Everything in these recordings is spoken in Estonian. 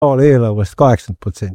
eelarvest 80%.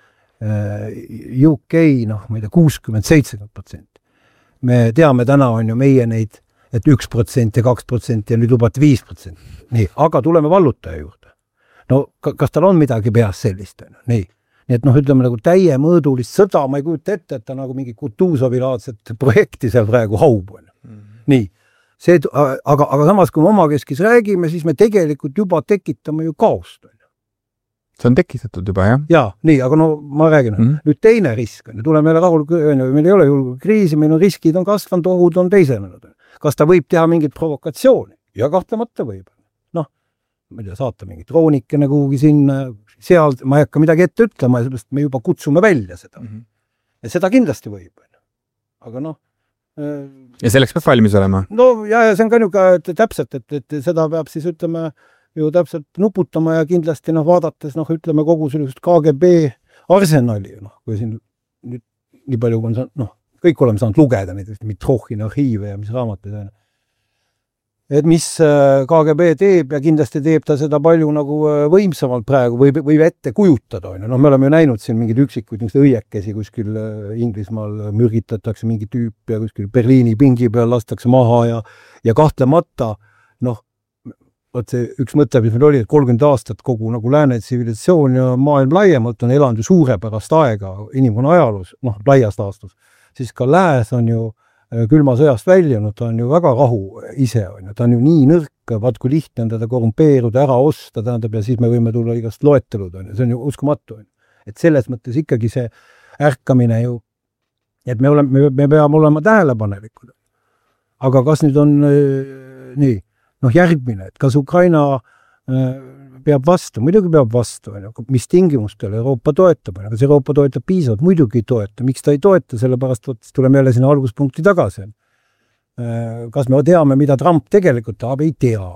UK, noh, ma ei tea, 60-70%. Me teame täna on ju meie neid, et 1% ja 2% ja nüüd lubati 5%. Nii, aga tuleme vallutaja juurde. No kas tal on midagi peas sellist? Nii et noh, ütleme nagu täiemõõdulist sõda, ma ei kujuta ette, et ta nagu mingi Kutuzovi-laadset projekti seal praegu haub. Nii, see, aga samas, kui me omakeskis räägime, siis me tegelikult juba tekitame ju kaost. See on tekitatud juba, jah? Jaa, nii, aga no ma räägin. Nüüd teine risk on. Tuleme jälle meil ei ole julgekriisi, meil on riskid on kasvanud, ohud on teisenenud. Kas ta võib teha mingit provokatsiooni? Ja kahtlemata võib. Noh, ma ei tea, saata mingit roonikene kuhugi sinna, seal ma ei hakka midagi ette ütlema, sellepärast me juba kutsume välja seda. Ja seda kindlasti võib. Aga noh... Ja selleks peab valmis olema? No ja see on ka nüüd täpselt, et seda peab siis ütleme ju täpselt nuputama ja kindlasti vaadates, ütleme kogu sellist KGB arsenali, kui siin nüüd nii palju on kõik oleme saanud lugeda neid Mitrohhini arhiive ja mis raamatud on. Et mis KGB teeb ja kindlasti teeb ta seda palju nagu võimsamalt praegu või ette kujutada. No me oleme ju näinud siin mingid üksikuid õiekesi kuskil Inglismaal mürgitatakse mingi tüüp ja kuskil Berliini pingi peal lastakse maha ja kahtlemata see üks mõte, mis meil oli, et 30 aastat kogu nagu lääne tsivilisatsioon ja maailm laiemalt on elanud ju suurepärast aega inimkonna ajaloos, laias laastus, siis ka lääs on ju külma sõjast väljunud, ta on ju väga rahu ise, ta on ju nii nõrk, vaat kui lihtne on teda korrumpeeruda, ära osta, tähendab, ja siis me võime tulla igast loetelud, see on ju uskumatu. Et selles mõttes ikkagi see ärkamine ju, et me peame olema tähelepanelikud. Aga kas nüüd on nii, järgmine, et kas Ukraina peab vastu, muidugi peab vastu, mis tingimustel Euroopa toetab, kas Euroopa toetab piisavalt, muidugi ei toeta, miks ta ei toeta, sellepärast tuleme jälle sinna alguspunkti tagasi. Kas me teame, mida Trump tegelikult tahab, ei tea.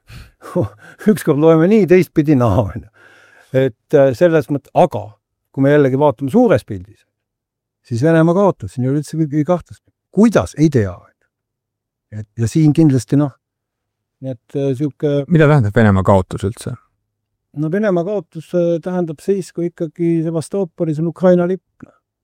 Ükskord loeme nii, teistpidi naha. Et selles mõttes, aga kui me jällegi vaatame suures pildis, siis Venemaa kaotas, siin ei ole üldse ei kahtlast. Kuidas? Ei tea. Ja siin kindlasti Mida tähendab Venemaa kaotus üldse? No Venemaa kaotus tähendab siis, kui ikkagi Sevastopolis on Ukraina lipp.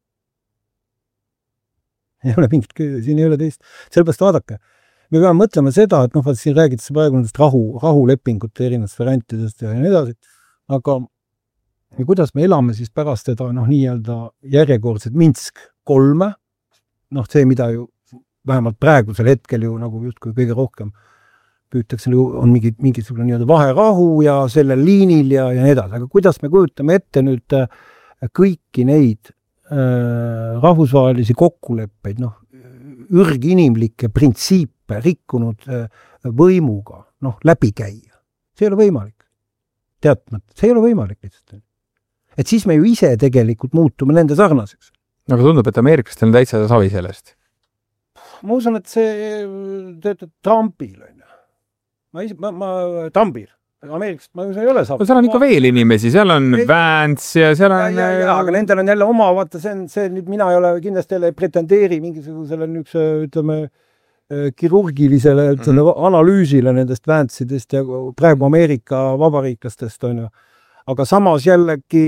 Ei ole mingit, siin ei ole teist. Sellepärast vaadake, me peame mõtlema seda, et siin räägitakse praegu nendest rahulepingute erinevast variantidest ja nii edasi, aga kuidas me elame siis pärast seda nii-öelda järjekordset Minsk 3, see, mida ju vähemalt praegusel hetkel ju nagu justkui kõige rohkem püütakse, on mingisugune nii-öelda vaherahu ja sellel liinil ja nii edasi. Aga kuidas me kujutame ette nüüd kõiki neid rahvusvahelisi kokkuleppeid, ürginimlikke printsiipe rikkunud võimuga läbi käia? See ei ole võimalik. Teatmata, see ei ole võimalik lihtsalt. Et siis me ju ise tegelikult muutume nende sarnaseks. Aga tundub, et ameeriklastel on täitsa savi sellest. Ma usun, et see töötab Trumpil on. Trumpil. Ameerikast ma ei ole saanud. Seal on ikka veel inimesi, seal on Vance ja seal on... Ja, aga nendel on jälle oma, vaata, see nüüd mina ei ole kindlasti jälle pretendeeri mingisugusele ütleme, kirurgilisele analüüsile nendest Vance'idest ja praegu Ameerika vabariiklastest on ju. Aga samas jällegi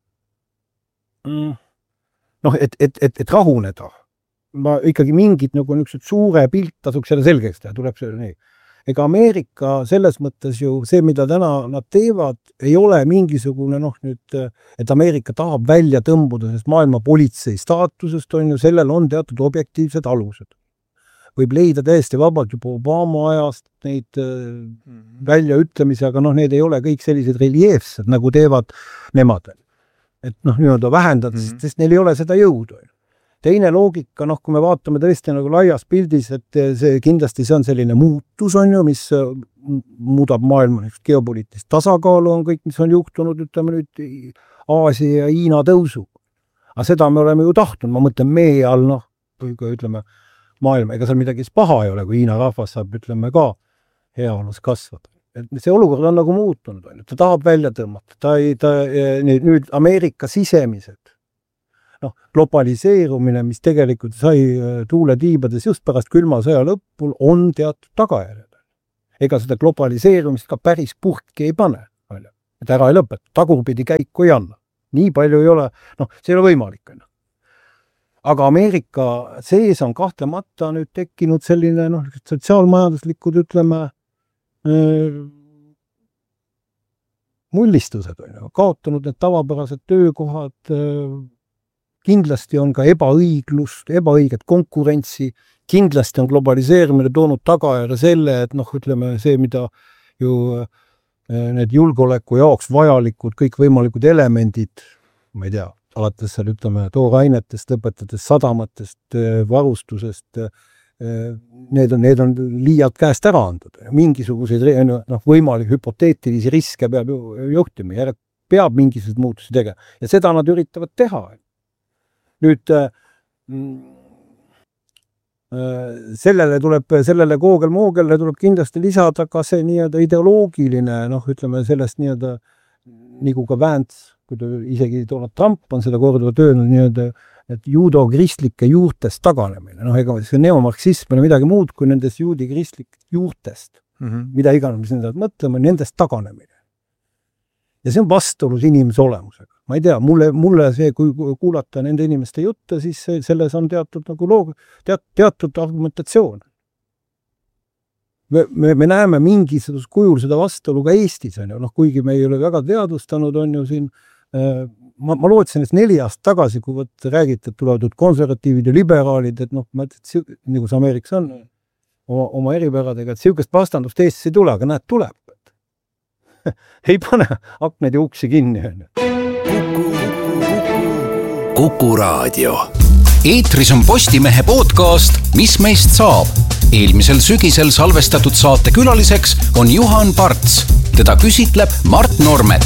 et rahuneda. Ma ikkagi mingid suure pilt tasuks jälle selgeks teha, tuleb see nii. Ega Ameerika selles mõttes ju see, mida täna nad teevad, ei ole mingisugune nüüd, et Ameerika tahab välja tõmbuda sest maailma politsei staatusest on ju, sellel on teatud objektiivsed alused. Võib leida täiesti vabalt juba Obama ajast neid väljaütlemisi, aga need ei ole kõik sellised reljeefsed, nagu teevad nemad. Et nii-öelda vähendada, sest neil ei ole seda jõudu. Teine loogika, kui me vaatame tõesti laias pildis, et see kindlasti see on selline muutus on ju, mis muudab maailma geopoliitilist tasakaalu on kõik, mis on juhtunud, ütleme nüüd Aasia ja Hiina tõusu. Aga seda me oleme ju tahtnud, ma mõtlen meie all, kui ütleme maailma, ega seal midagi paha ei ole, kui Hiina rahvas saab, ütleme ka heaolus kasvada. Et see olukord on muutunud, ta tahab välja tõmmata, nüüd Ameerika sisemised. Globaliseerumine, mis tegelikult sai tuuletiibades just pärast külma sõja lõpul, on teatud tagajärjed. Ega seda globaliseerumist ka päris puhki ei pane. et ära ei lõpeta, tagurpidi käiku ei anna. Nii palju ei ole, see ei ole võimalik. Aga Ameerika sees on kahtlemata nüüd tekkinud selline sotsiaalmajanduslikud, ütleme, mullistused on kaotanud need tavapärased töökohad, kindlasti on ka ebaõiglust, ebaõiget konkurentsi, kindlasti on globaliseerimine toonud tagajärje selle, et ütleme see, mida ju need julgeoleku jaoks vajalikud kõik võimalikud elemendid, ma ei tea, alates seal ütleme toorainetest, lõpetades sadamatest, varustusest, need on liialt käest ära andud. Mingisuguseid võimalik hüpoteetilisi riske peab juhtima, peab mingisuguseid muutusi tegema. Ja seda nad üritavad teha. Nüüd sellele koogel-moogele tuleb kindlasti lisada ka see nii-öelda ideoloogiline, ütleme sellest nii-öelda, nagu ka Vance, kui isegi Donald Trump on seda korduvalt öelnud nii-öelda, et juudo-kristlike juurtest taganemine. Ega see neomarksism on midagi muud kui nendest juudi-kristlike juurtest, mida iganes, mis nendest mõtlema, nendest taganemine. Ja see on vastuolus inimese olemusega. Ma ei tea, mulle see, kui kuulata nende inimeste jutte, siis selles on teatud argumentatsioon. Me näeme mingisugust kujul seda vastuolu ka Eestis, kuigi me ei ole väga teadvustanud, on ju siin. Ma lootsin, et 4 aastat tagasi, kui räägite, et tulevad konservatiivid ja liberaalid, et ma ütlen, nagu see Ameerikas on, oma eripäradega, et siukest vastandust Eestis ei tule, aga näed, tuleb. Ei pane akneid ja uksi kinni. Kuku Raadio. Eetris on Postimehe podcast Mis meist saab? Eelmisel sügisel salvestatud saate külaliseks on Juhan Parts. Teda küsitleb Mart Normet.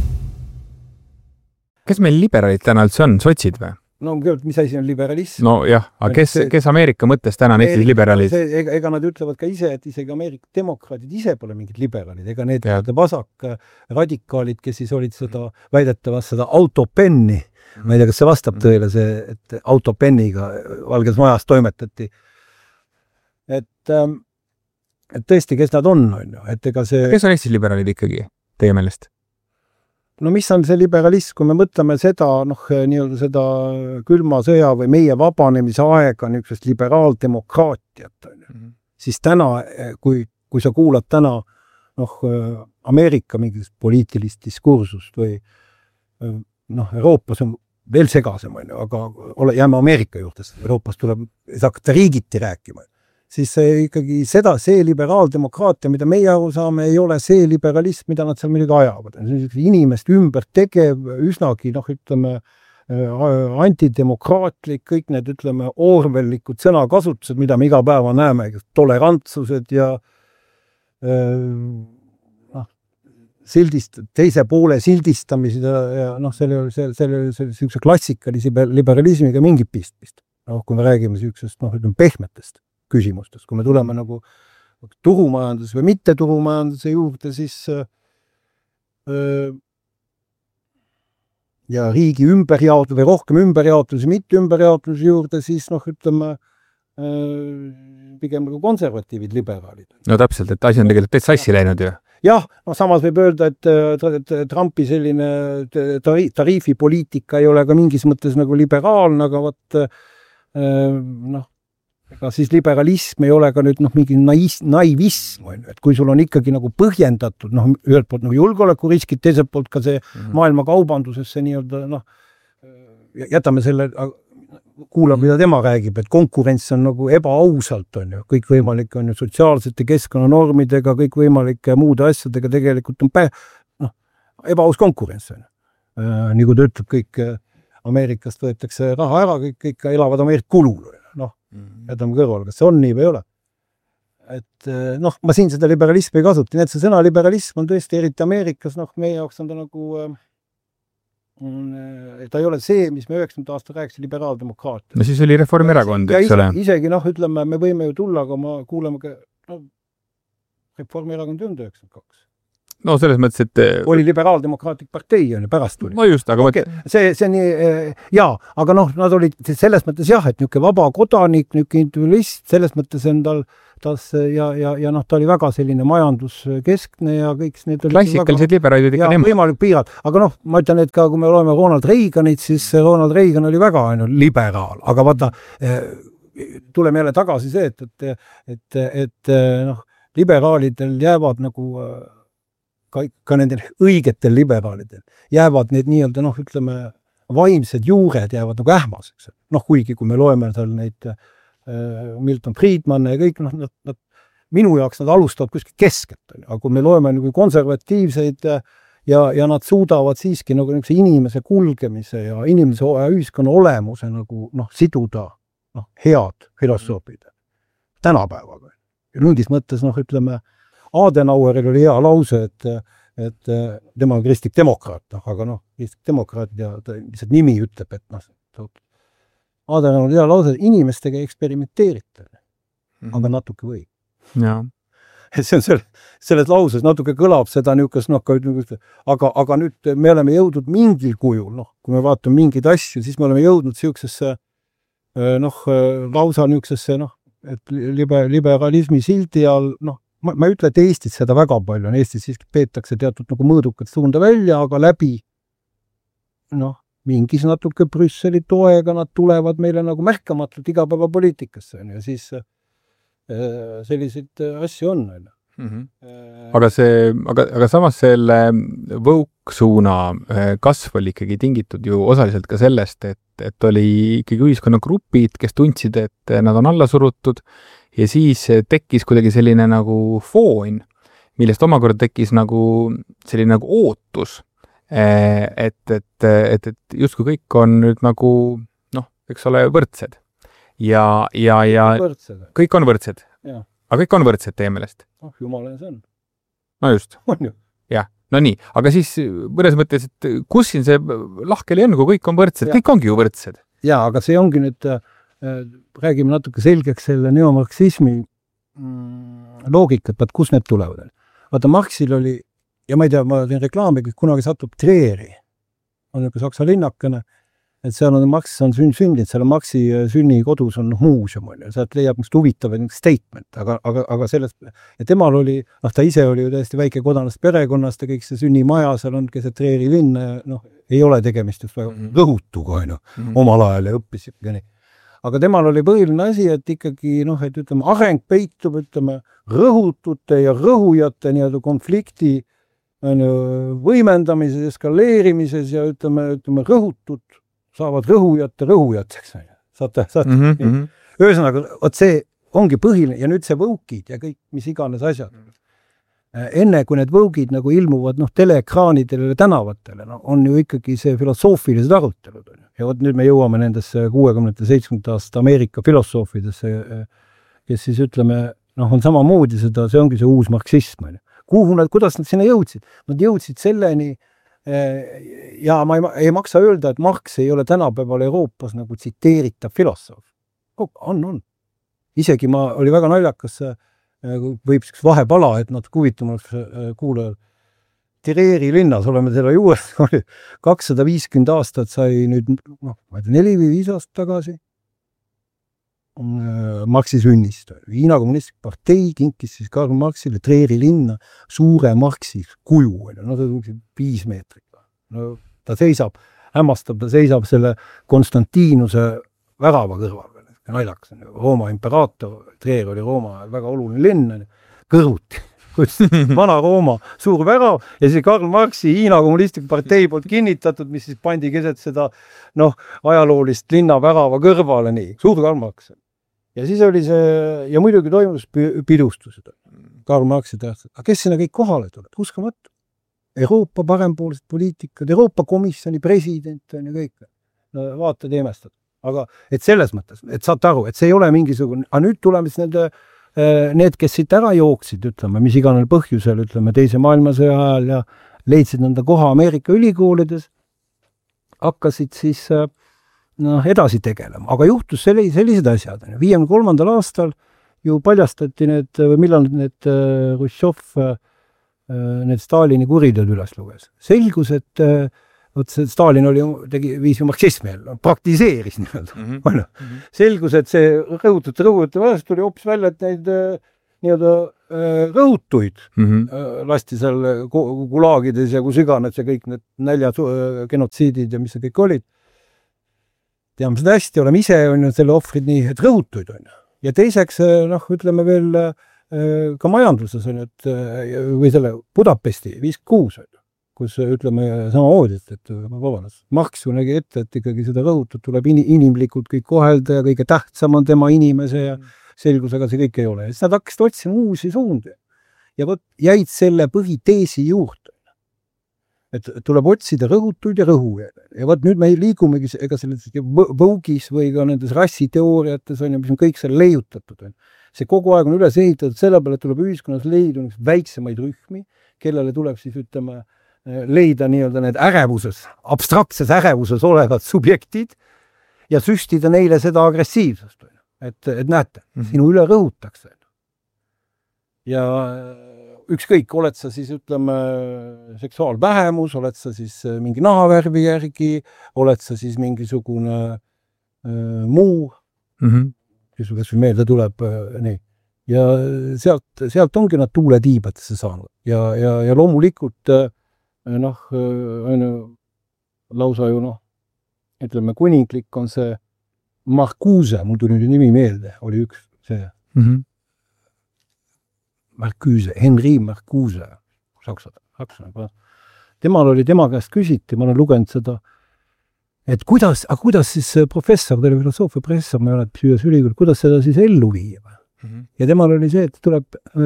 Kes meil liberaalid täna üldse on? Sotsid või? No mis asi on liberalism? No jah, aga kes Ameerika mõttes täna on Eesti liberaalid? Ega nad ütlevad ka ise, et isegi Ameerika demokraadid ise pole mingid liberaalid. Ega need vasak radikaalid, kes siis olid seda väidetavast seda autopenni. Ma ei tea, kas see vastab tõele see, et autopenniga Valges Majas toimetati. Et tõesti, kes nad on ju? Et ega see... Kes on Eestis liberaalid ikkagi, teie meelest? No mis on see liberalism, kui me mõtleme seda, nii-öelda seda külma sõja või meie vabanemise aega niisugust liberaaldemokraatiat, siis täna, kui sa kuulad täna Ameerika mingist poliitilist diskursust või Euroopas on veel segasem, aga jääme Ameerika juurde, Euroopas tuleb hakata riigiti rääkima. Siis ikkagi see liberaaldemokraatia, mida meie aru saame, ei ole see liberalism, mida nad seal midagi ajavad. Inimest ümber tegev, üsnagi, ütleme, antidemokraatlik, kõik need, ütleme, orwellikud sõnakasutused, mida me iga päeva näeme, tolerantsused ja teise poole sildistamised ja selle klassikalise liberalismiga mingit pistmist. Kui me räägime sellisest, pehmetest küsimustest. Kui me tuleme turumajanduse või mitte turumajanduse juurde, siis ja riigi ümberjaotus või rohkem ümberjaotus ja mitte ümberjaotus juurde, siis ütleme pigem konservatiivid, liberaalid. No täpselt, et asi on tegelikult täitsa sassi läinud ju. Jah, samas võib öelda, et Trumpi selline tariifipoliitika ei ole ka mingis mõttes liberaalne, aga ega siis liberalism ei ole ka nüüd mingi naivism, et kui sul on ikkagi põhjendatud, ühelt poolt julgeolekuriskid, teiselt poolt ka see maailma kaubanduses see nii-öelda, jätame selle, kuulab, mida tema räägib, et konkurents on ebaausalt, on ju, kõik võimalik on ju sotsiaalsete keskkonnanormidega, kõik võimalike muude asjadega tegelikult on ebaaus konkurents, on ju. Nagu ta ütleb, kõik Ameerikast võetakse raha ära, kõik elavad Ameerika kulul, jätame kõrval, kas see on nii või ei ole. Et ma siin seda liberalismi ei kasuta, nii et see sõna liberalism on tõesti eriti Ameerikas, meie jaoks on ta ta ei ole see, mis me 90 aasta rääkisi liberaaldemokraatia. No siis oli Reformierakond, eks ole. Isegi, ütleme, me võime ju tulla, aga ma kuuleme ka Reformierakond on 92. No selles mõttes, et oli liberaaldemokraatlik partei on ju pärast tuli. No just, aga see nii, jaa, aga noh, nad olid selles mõttes jah, et niisugune vaba kodanik, niisugune individualist, selles mõttes endal ja noh, ta oli väga selline majanduskeskne ja kõik need klassikalised liberaalid ikka nemad. Võimalik piirad, aga noh, ma ütlen, et ka kui me oleme Ronald Reaganit, siis Ronald Reagan oli väga ainult liberaal, aga vaata, tuleme jälle tagasi see, et noh, liberaalidel jäävad nagu ka nendel õigetel liberaalidel jäävad need nii-öelda, noh, ütleme, vaimsed juured jäävad nagu ähmaseks. Noh, kuigi kui me loeme seal neid Milton Friedman ja kõik, noh, nad, minu jaoks nad alustavad kuskil keskelt, aga kui me loeme nagu konservatiivseid ja nad suudavad siiski nagu inimese kulgemise ja inimese ühiskonna olemuse nagu, noh, siduda, noh, head filosoofid tänapäevaga. Ja mingis mõttes, noh, ütleme, Adenaueril oli hea lause, et tema on kristlik demokraat, aga noh, kristlik demokraat ja ta lihtsalt nimi ütleb, et noh, Adenauer oli hea lause, et inimestega eksperimenteerite, aga natuke või. Jaa. See on selles lauses natuke kõlab seda niisugust, noh, aga nüüd me oleme jõudnud mingil kujul, noh, kui me vaatame mingeid asju, siis me oleme jõudnud siuksesse, noh, lausa niisugusesse, noh, et liberalismi sildi all, noh, ma ei ütle, et Eestis seda väga palju on, Eestis siiski peetakse teatud nagu mõõdukat suunda välja, aga läbi, noh, mingis natuke Brüsseli toega nad tulevad meile nagu märkamatult igapäevapoliitikasse, ja siis selliseid asju on. Aga samas selle võuksuuna kasv oli ikkagi tingitud ju osaliselt ka sellest, et oli ikkagi ühiskonnagrupid, kes tundsid, et nad on alla surutud ja siis tekkis kuidagi selline nagu foon, millest omakorda tekkis nagu selline nagu ootus, et justkui kõik on nüüd nagu, noh, eks ole, võrdsed. Ja kõik on võrdsed. Ja. Aga kõik on võrdsed teie meelest? Oh, jumala see on. No just. On ju. Jah, no nii. Aga siis mõnes mõttes, et kus siin see lahkeli on, kui kõik on võrdsed? Ja. Kõik ongi ju võrdsed. Jaa, aga see ongi nüüd, räägime natuke selgeks selle neomarksismi loogikat, vaat kus need tulevad. Vaata, Marxil oli, ja ma ei tea, ma teen reklaami, kunagi satub Trieri, on niisugune saksa linnakene, et seal on Marx on sündinud, seal on Marxi sünnikodus on muuseum, sealt leiab niisugust huvitavat statement, aga sellest, ja temal oli, noh, ta ise oli ju täiesti väike kodanast perekonnast ja kõik see sünnimaja, seal on keset Trieri linn, noh, ei ole tegemist just väga rõhutuga, omal ajal ja õppis ja nii. Aga temal oli põhiline asi, et ikkagi, noh, et ütleme, areng peitub, ütleme, rõhutute ja rõhujate nii-öelda konflikti võimendamises, eskaleerimises ja ütleme, rõhutud saavad rõhujateks. Saate? Ühesõnaga, see ongi põhiline ja nüüd see võukid ja kõik, mis iganes asjad. Enne, kui need võugid nagu ilmuvad, noh, teleekraanidele ja tänavatele, no, on ju ikkagi see filosoofilised arutelud. Ja vot nüüd me jõuame nendesse 60-70 aastate Ameerika filosoofidesse, kes siis ütleme, noh, on samamoodi seda, see ongi see uus marksism. Kuidas nad sinna jõudsid? Nad jõudsid selleni, ja ma ei maksa öelda, et Marx ei ole tänapäeval Euroopas nagu tsiteeritav filosoof. On. Isegi oli väga naljakas, võib vahepala, et nad kuvitumaks kuulajal. Trieri linnas oleme selle juures, 250 aastat sai nüüd, noh, 4 või 5 aastat tagasi Marxi sünnist. Hiina kommunistlik partei kinkis siis Karl Marxile Trieri linna suure Marxi kuju. No see on 5 meetrit. No, ta seisab, hämmastab, ta seisab selle Konstantinuse värava kõrval. Naljakas. Rooma imperaator, Trier oli Rooma väga oluline linn, kõrvuti. Vana-Rooma suur värav ja siis Karl Marxi Hiina kommunistlik partei poolt kinnitatud, mis siis pandi keset seda, noh, ajaloolist linna värava kõrvale nii. Suur Karl Marx. Ja siis oli see, ja muidugi toimus pidustused. Karl Marxi tähtsad. Aga kes sinna kõik kohale tuleb? Uskamatu. Euroopa parempoolsed poliitikad, Euroopa komisjoni president on ja kõik. No, vaatad imestad. Aga et selles mõttes, et saate aru, et see ei ole mingisugune, aga nüüd tuleme siis need, kes siit ära jooksid, ütleme, mis iganes põhjusel, ütleme, teise maailmasõja ajal ja leidsid nende koha Ameerika ülikoolides, hakkasid siis edasi tegelema. Aga juhtus sellised asjad. 53. aastal ju paljastati need, või millal need Hruštšov need Stalini kuritööd üles luges. Selgus, et Stalin viis ju marksismi jälle, praktiseeris nii-öelda. Selgus, et see rõhutud vahest tuli hoopis välja, et neid nii-öelda rõhutuid lasti seal gulaagides ja kus iganes ja kõik need genotsiidid ja mis see kõik olid. Teame seda hästi, oleme ise selle ohvrid nii, et rõhutuid on. Ja teiseks, ütleme veel ka majanduses on, või selle Budapesti 56 on, kus ütleme samamoodi, et Marx ju nägi ette, et ikkagi seda rõhutut tuleb inimlikult kõik kohelda ja kõige tähtsam on tema inimese ja selgus, aga see kõik ei ole. Ja siis nad hakkasid otsima uusi suundi ja jäid selle põhiteesi juurde. Et tuleb otsida rõhutuid ja rõhujaid. Ja nüüd me liigumegi ega selles Vogue'is või ka nendes rassiteooriates on ja mis on kõik seal leiutatud. See kogu aeg on üles ehitatud selle peale, et tuleb ühiskonnas leida väiksemaid rühmi, kellele tuleb siis leida nii-öelda need ärevuses, abstraktses ärevuses olevad subjektid ja süstida neile seda agressiivsust. Et näete, sinu üle rõhutakse. Ja ükskõik, oled sa siis, ütleme, seksuaalvähemus, oled sa siis mingi nahavärvi järgi, oled sa siis mingisugune muu, kes meelde tuleb, nii. Ja sealt ongi nad tuuletiibadesse saanud. Ja loomulikult, lausa ju, ütleme, kuninglik on see Marcuse, mul tuli nüüd nimi meelde, oli üks see Marcuse, Henri Marcuse, sakslased. Tema käest küsiti, ma olen lugenud seda, et kuidas siis professor, filosoofia professor, ma ei ole Püües ülikool, kuidas seda siis ellu viia? Ja temal oli see, et tuleb,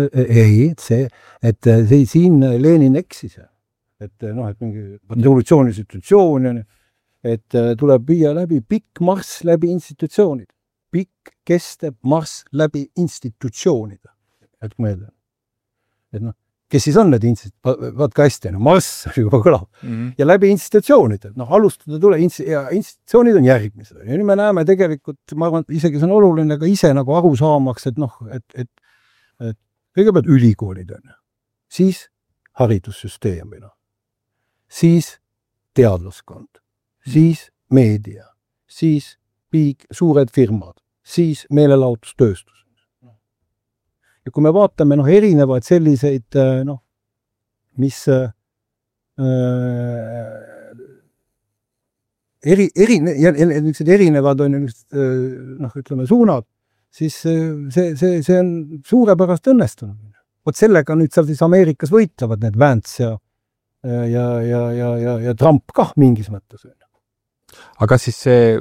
et siin Lenin eksis, et mingi revolutsiooni institutsioon, et tuleb viia läbi pikk marss läbi institutsioonid. Pikk kestev marss läbi institutsioonid. Et mõelda. Et kes siis on need vaat ka hästi, marss juba kõlab. Ja läbi institutsioonid. Alustada tule, ja institutsioonid on järgmised. Ja nüüd me näeme tegelikult, ma arvan, isegi see on oluline ka ise nagu aru saamaks, et kõigepealt ülikoolid on. Siis haridussüsteem, siis teadlaskond. Siis meedia, siis suured firmad, siis meelelahutustööstus. Ja kui me vaatame erinevaid selliseid, mis erinevad on ütleme suunad, siis see on suurepärast õnnestunud. Vot sellega nüüd seal siis Ameerikas võitlevad need Vance ja Trump kah mingis mõttes. Aga siis see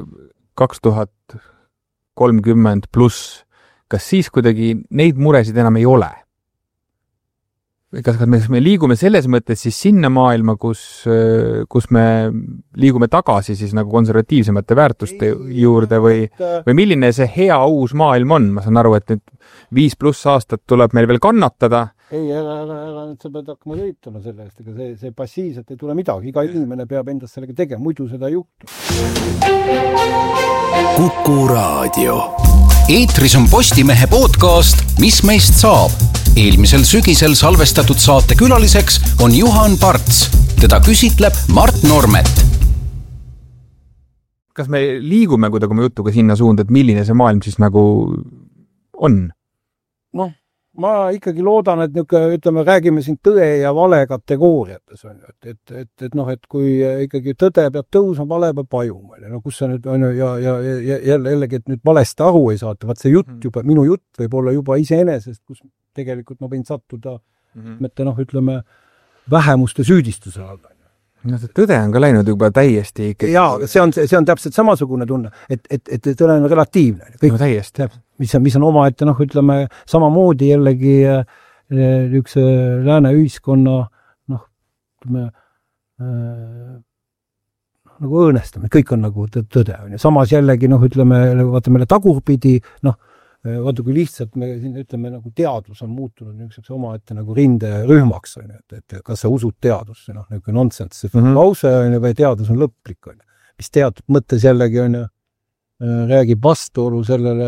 2030 pluss, kas siis kuidagi neid muresid enam ei ole? Kas me liigume selles mõttes siis sinna maailma, kus me liigume tagasi siis nagu konservatiivsemate väärtuste juurde või milline see hea uus maailm on? Ma saan aru, et nüüd 5+ aastat tuleb meil veel kannatada. Ei, ära, sa pead hakkama töötama selle eest, ega see passiivselt ei tule midagi. Iga inimene peab endast sellega tegema, muidu seda ei juhtu. Kuku Raadio. Eetris on Postimehe podcast Mis meist saab? Eelmisel sügisel salvestatud saate külaliseks on Juhan Parts. Teda küsitleb Mart Normet. Kas me liigume kuidagi oma jutuga sinna suunda, et milline see maailm siis nagu on? Ma ikkagi loodan, et ütleme, räägime siin tõe ja vale kategooriates. Et kui ikkagi tõde peab tõusma, vale peab pajuma. Kus see nüüd on ja jällegi, et nüüd valesti aru ei saata. Vaat see jutt juba, minu jutt võib olla juba iseenesest, kus tegelikult ma võin sattuda, ütleme, vähemuste süüdistuse alla. See tõde on ka läinud juba täiesti ikkagi. Jaa, see on täpselt samasugune tunne, et tõde on relatiivne. No täiesti. Mis on oma ette, ütleme, samamoodi jällegi üks lääne ühiskonna nagu õõnestamine, kõik on nagu tõde. Samas jällegi, ütleme, vaata meile tagurpidi, vaata kui lihtsalt me siin ütleme, nagu teadus on muutunud niisuguseks oma ette nagu rinderühmaks, et kas sa usud teadusse, niisugune nonsense, see lause või teadus on lõplik, mis teatud mõttes jällegi räägib vastuolu sellele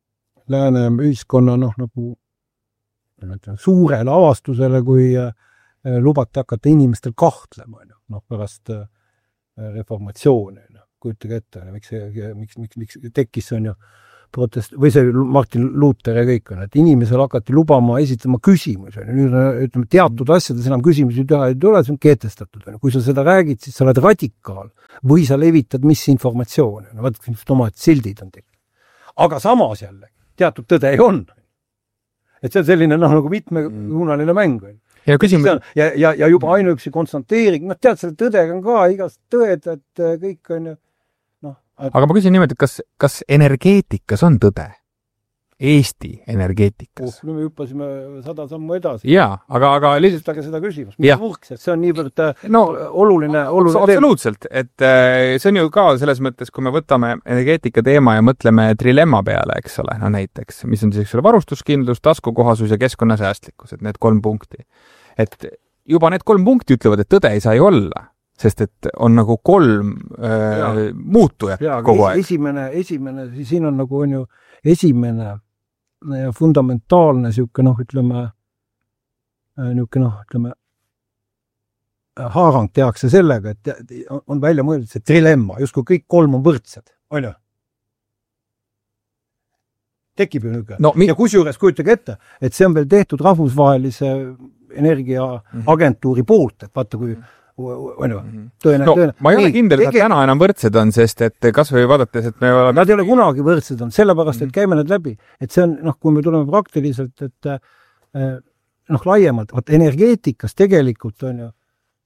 lääne ühiskonna nagu suurele avastusele, kui lubati hakata inimestel kahtlema, noh, pärast reformatsiooni, kujutage ette, miks tekkis on ju protest, või see Martin Luther ja kõik on, et inimesel hakati lubama esitama küsimusi, nüüd ütleme, teatud asjades enam küsimusi teha ei tule, see on keetestatud. Kui sa seda räägid, siis sa oled radikaal või sa levitad misinformatsiooni. No vaat, omad sildid on tegelikult. Aga samas jälle, teatud tõde ei on. Et see on selline nagu mitmesuunaline mäng. Ja juba ainuüksi konstanteering, tead, selle tõdega on ka igast tõed, et kõik on ju. Aga ma küsin niimoodi, kas energeetikas on tõde? Eesti energeetikas? Me hüppasime 100 sammu edasi. Jaa, aga lihtsalt seda küsimus. Mis murks, et see on niivõrd oluline absoluutselt, et see on ju ka selles mõttes, kui me võtame energeetika teema ja mõtleme trilemma peale, eks ole, no näiteks, mis on siis varustuskindlus, taskukohasus ja keskkonnasäästlikkus, et need 3 punkti. Et juba need 3 punkti ütlevad, et tõde ei saa olla, sest et on nagu 3 muutujat kogu aeg. Esimene, siin on nagu on ju esimene fundamentaalne siuke, ütleme, haarang tehakse sellega, et on välja mõeldud see trilemma, just kui kõik 3 on võrdsed, on ju? Tekib ju niisugune. Ja kusjuures kujutage ette, et see on veel tehtud rahvusvahelise energiaagentuuri poolt, et vaata, kui tõene. Ma ei ole kindel, et täna enam võrdsed on, sest et kas või vaadates, et me oleme... Nad ei ole kunagi võrdsed on, sellepärast, et käime nad läbi. Et see on, kui me tuleme praktiliselt, et laiemalt, energeetikas tegelikult on ju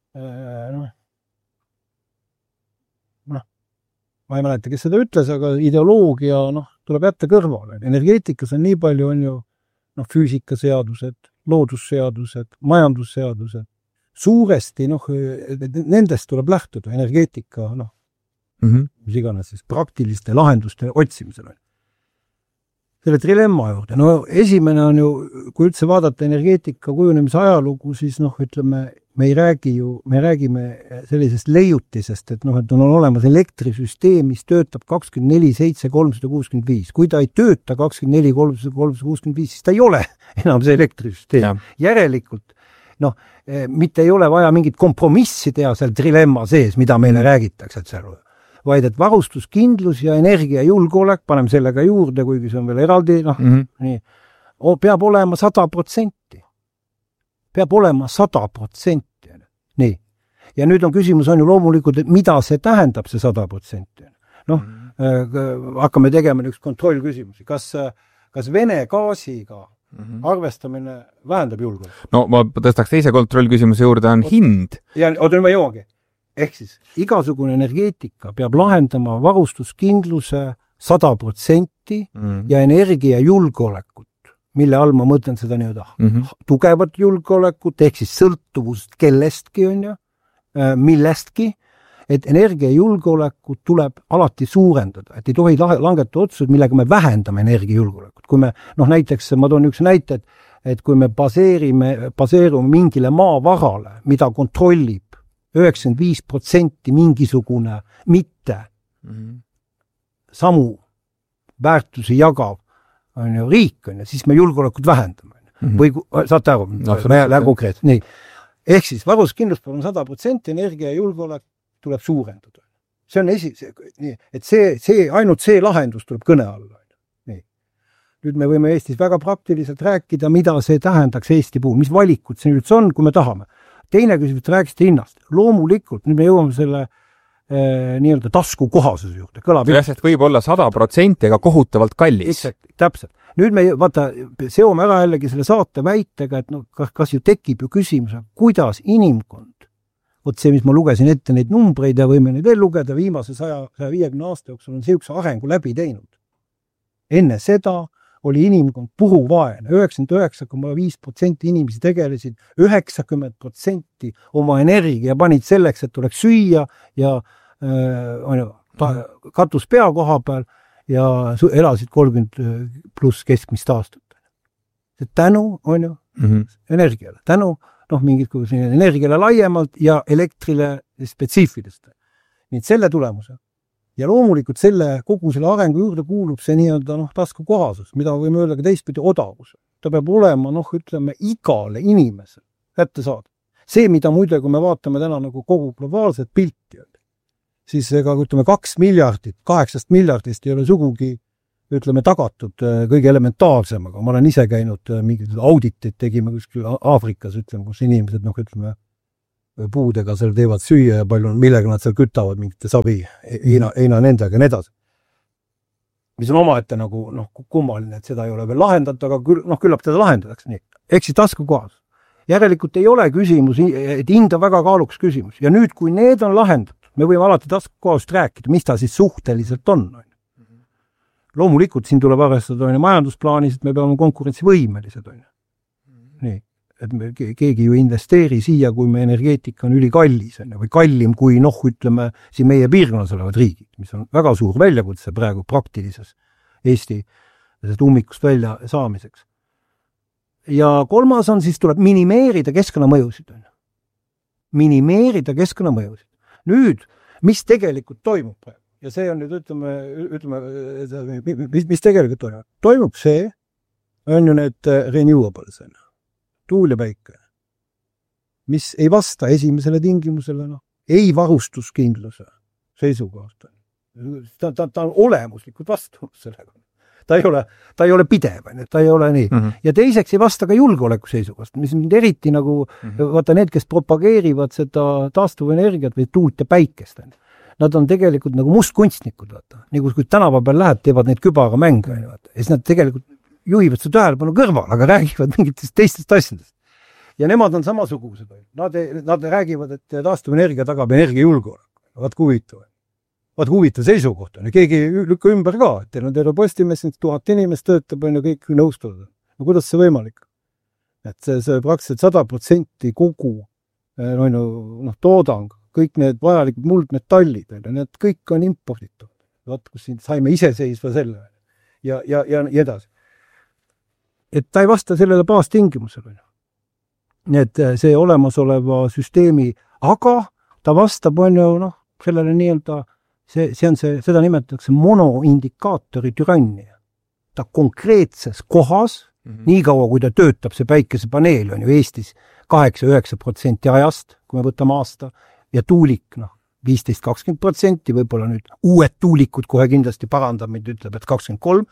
ma ei mäleta, kes seda ütles, aga ideoloogia tuleb jätta kõrvale. Energeetikas on nii palju on ju füüsikaseadused, loodusseadused, majandusseadused. Suuresti, nendest tuleb lähtuda energeetika, mis iganes siis praktiliste lahenduste otsimisel. Selle trilemma juurde. Esimene on ju, kui üldse vaadata energeetika kujunemise ajalugu, siis ütleme, me räägime sellisest leiutisest, et et on olemas elektrisüsteem, mis töötab 24/7/365. Kui ta ei tööta 24/365, siis ta ei ole enam see elektrisüsteem. Järelikult mitte ei ole vaja mingit kompromissi teha seal trilemma sees, mida meile räägitakse, et seal, vaid et varustuskindlus ja energiajulgeolek, paneme sellega juurde, kuigi see on veel eraldi, nii, peab olema 100%. Peab olema 100%. Nii. Ja nüüd on küsimus on ju loomulikult, et mida see tähendab, see 100%. Hakkame tegema üks kontrollküsimusi. Kas Vene gaasiga arvestamine vähendab julgeolekut? No ma tõstaks teise kontrollküsimuse juurde, on hind. Ja nüüd ma jõuangi. Ehk siis igasugune energeetika peab lahendama varustuskindluse 100% ja energiajulgeolekut, mille all ma mõtlen seda tugevat julgeolekut, ehk siis sõltuvust kellestki on ju, millestki, et energiajulgeolekut tuleb alati suurendada, et ei tohi langetada otsused, millega me vähendame energiajulgeolekut. Kui me, näiteks, ma toon üks näite, et kui me baseerume mingile maavarale, mida kontrollib 95% mingisugune mitte samu väärtusi jagav on ju riik, on ju, siis me julgeolekut vähendame. Või saate aru, konkreetselt. Nii. Ehk siis varustuskindlus on 100%, energia ja julgeolek tuleb suurendada. See on et see ainult see lahendus tuleb kõne alla. Nii. Nüüd me võime Eestis väga praktiliselt rääkida, mida see tähendaks Eesti puhul, mis valikud see üldse on, kui me tahame. Teine küsimus, rääkisite hinnast. Loomulikult, nüüd me jõuame selle nii-öelda taskukohasuse juurde. Sest võib olla 100%, aga kohutavalt kallis. Täpselt. Nüüd me seome ära jällegi selle saate väitega, et kas ju tekib ju küsimus, kuidas inimkond, see, mis ma lugesin ette neid numbreid ja võime neid veel lugeda, viimase 150 aasta jooksul on see üks arengu läbi teinud. Enne seda oli inimkond puhuvaene, 99,5% inimesi tegelesid, 90% oma energia panid selleks, et oleks süüa ja katus pea koha peal ja elasid 30 pluss keskmist aastat. Tänu on ju energiale, tänu mingit energiale laiemalt ja elektrile spetsiifilist. Nii et selle tulemuse. Ja loomulikult kogu selle arengu juurde kuulub see nii-öelda taskukohasus, mida võime öelda ka teistpidi odavus. Ta peab olema, ütleme, igale inimesele kätte saada. See, mida muide, kui me vaatame täna nagu kogu globaalset pilti, siis ega ütleme 2 miljardit, 8 miljardist ei ole sugugi ütleme tagatud kõige elementaarsemaga. Ma olen ise käinud mingid auditeid, tegime kuskil Aafrikas, ütleme, kus inimesed, noh, ütleme, puudega seal teevad süüa ja palju, millega nad seal kütavad mingite savi, heina nendega ja nii edasi. Mis on omaette nagu, noh, kummaline, et seda ei ole veel lahendatud, aga küllap teda lahendatakse nii. Ehk siis taskukohas. Järelikult ei ole küsimus, et hinda väga kaaluks küsimus. Ja nüüd, kui need on lahendatud, me võime alati taskukohast rääkida, mis ta siis suhteliselt on. Loomulikult siin tuleb arvestada majandusplaanis, et me peame konkurentsivõimelised. Nii, et me, keegi ju investeeri siia, kui me energeetika on ülikallis või kallim kui, noh, ütleme, siin meie piirkonnas olevad riigid, mis on väga suur väljakutse praegu praktilises Eesti ummikust välja saamiseks. Ja kolmas on, siis tuleb minimeerida keskkonnamõjusid. Minimeerida keskkonnamõjusid. Nüüd, mis tegelikult toimub praegu? Ja see on nüüd, ütleme, mis tegelikult toimub? Toimub see, on ju need renewables, tuul ja päike, mis ei vasta esimesele tingimusele, noh, ei varustuskindluse seisukohast. Ta on olemuslikult vastunud sellega. Ta ei ole pidev, ta ei ole nii. Ja teiseks ei vasta ka julgeoleku seisukohast, mis on eriti nagu, vaata need, kes propageerivad seda taastuvenergiat või tuult ja päikest, nad on tegelikult nagu mustkunstnikud, vaata. Nii kui tänava peal läheb, teevad neid kübaga mänge, vaata. Ja siis nad tegelikult juhivad seda tähelepanu kõrval, aga räägivad mingitest teistest asjadest. Ja nemad on samasugused. Nad räägivad, et taastuvenergia tagab energiajulgeolek. Vaat huvitav seisukoht on ja keegi lükka ümber ka, et teil on terve Postimees, 1000 inimest töötab ja kõik nõustuvad. No kuidas see võimalik? Et see praktiliselt 100% kogu toodang, kõik need vajalikud muldmetallid, need kõik on imporditud. Vaat, kus siin saime iseseisva selle ja edasi. Et ta ei vasta sellele baastingimusele. Nii et see olemasoleva süsteemi, aga ta vastab sellele nii-öelda seda nimetatakse monoindikaatori türannia. Ta konkreetses kohas, nii kaua kui ta töötab, see päikesepaneel on ju Eestis 8-9% ajast, kui me võtame aasta, ja tuulik 15-20%, võib-olla nüüd uued tuulikud kohe kindlasti parandab, mind ütleb, et 23%.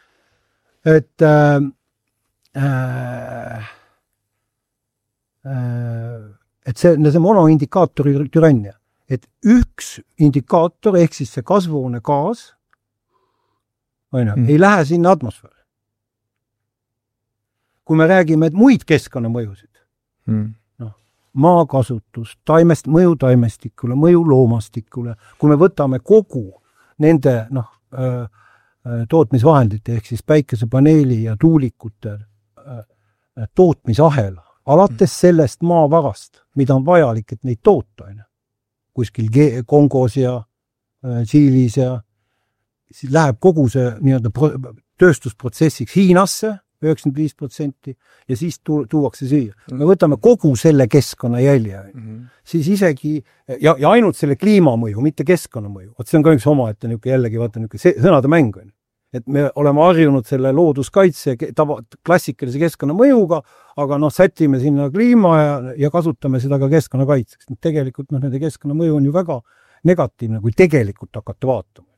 Et see monoindikaatori türannia. Et üks indikaator, ehk siis see kasvuhoone gaas, ei lähe sinna atmosfääri. Kui me räägime muid keskkonnamõjusid, maakasutus, mõju taimestikule, mõju loomastikule, kui me võtame kogu nende tootmisvahendite, ehk siis päikesepaneeli ja tuulikute tootmisahela, alates sellest maavarast, mida on vajalik, et neid toota, kuskil Kongos ja Tšiilis ja siis läheb kogu see nii-öelda tööstusprotsessiks Hiinasse 95% ja siis tuuakse siia. Me võtame kogu selle keskkonna jälje, siis isegi ja ainult selle kliimamõju, mitte keskkonnamõju. See on ka üks omaette jällegi sõnade mäng. Et me oleme harjunud selle looduskaitse klassikalise keskkonnamõjuga, aga sätime sinna kliima ja kasutame seda ka keskkonnakaitseks. Tegelikult nende keskkonnamõju on ju väga negatiivne, kui tegelikult hakata vaatama.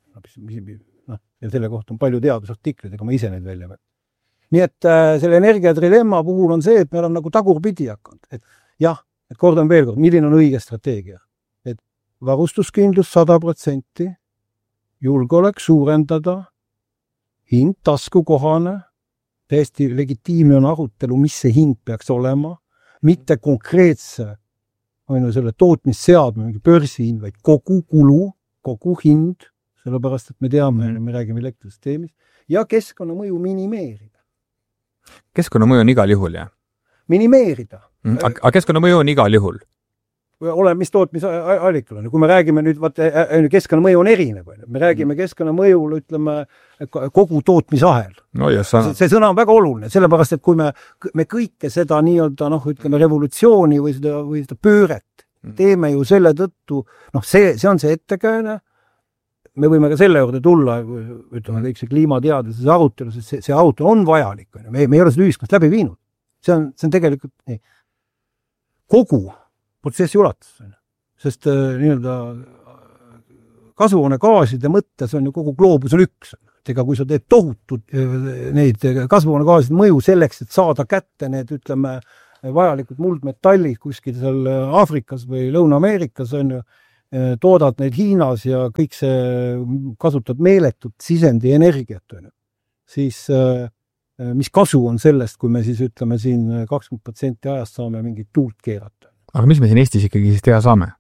Ja selle kohta on palju teadusartikleid, ega ma ise neid välja võtta. Nii et selle energiatrilemma puhul on see, et me oleme nagu tagurpidi hakanud. Et jah, et kordan veel kord, milline on õige strateegia. Et varustuskindlus 100%, julgeolek suurendada, hind taskukohane, täiesti legitiimne on arutelu, mis see hind peaks olema, mitte konkreetse selle tootmisseadme, mingi börsihind, vaid kogu kulu, kogu hind, sellepärast, et me teame, me räägime elektrisüsteemist, ja keskkonnamõju minimeerida. Keskkonnamõju on igal juhul, jah? Minimeerida. Aga keskkonnamõju on igal juhul? Mis tootmisallikul on. Kui me räägime nüüd, keskkonnamõju on erinev. Me räägime keskkonnamõjul, ütleme, kogu tootmisahel. No, see sõna on väga oluline, sellepärast, et kui me kõike seda nii-öelda, ütleme, revolutsiooni või seda pööret teeme ju selle tõttu, see on see ettekääne, me võime ka selle juurde tulla, ütleme, kõik see kliimateaduse arutelu, sest see arutelu on vajalik. Me ei ole seda ühiskonnast läbi viinud. See on tegelikult nii. Kogu protsessi ulatus. Sest nii-öelda kasvuhoonegaaside mõttes on ju kogu gloobus on üks. Ega kui sa teed tohutud neid kasvuhoonegaaside mõju selleks, et saada kätte need, ütleme, vajalikud muldmetallid kuskil seal Aafrikas või Lõuna-Ameerikas on ju, toodad neid Hiinas ja kõik see kasutad meeletut sisendi energiat, on ju. Siis mis kasu on sellest, kui me siis ütleme siin 20% ajast saame mingit tuult keerata. Aga mis me siin Eestis ikkagi siis teha saame?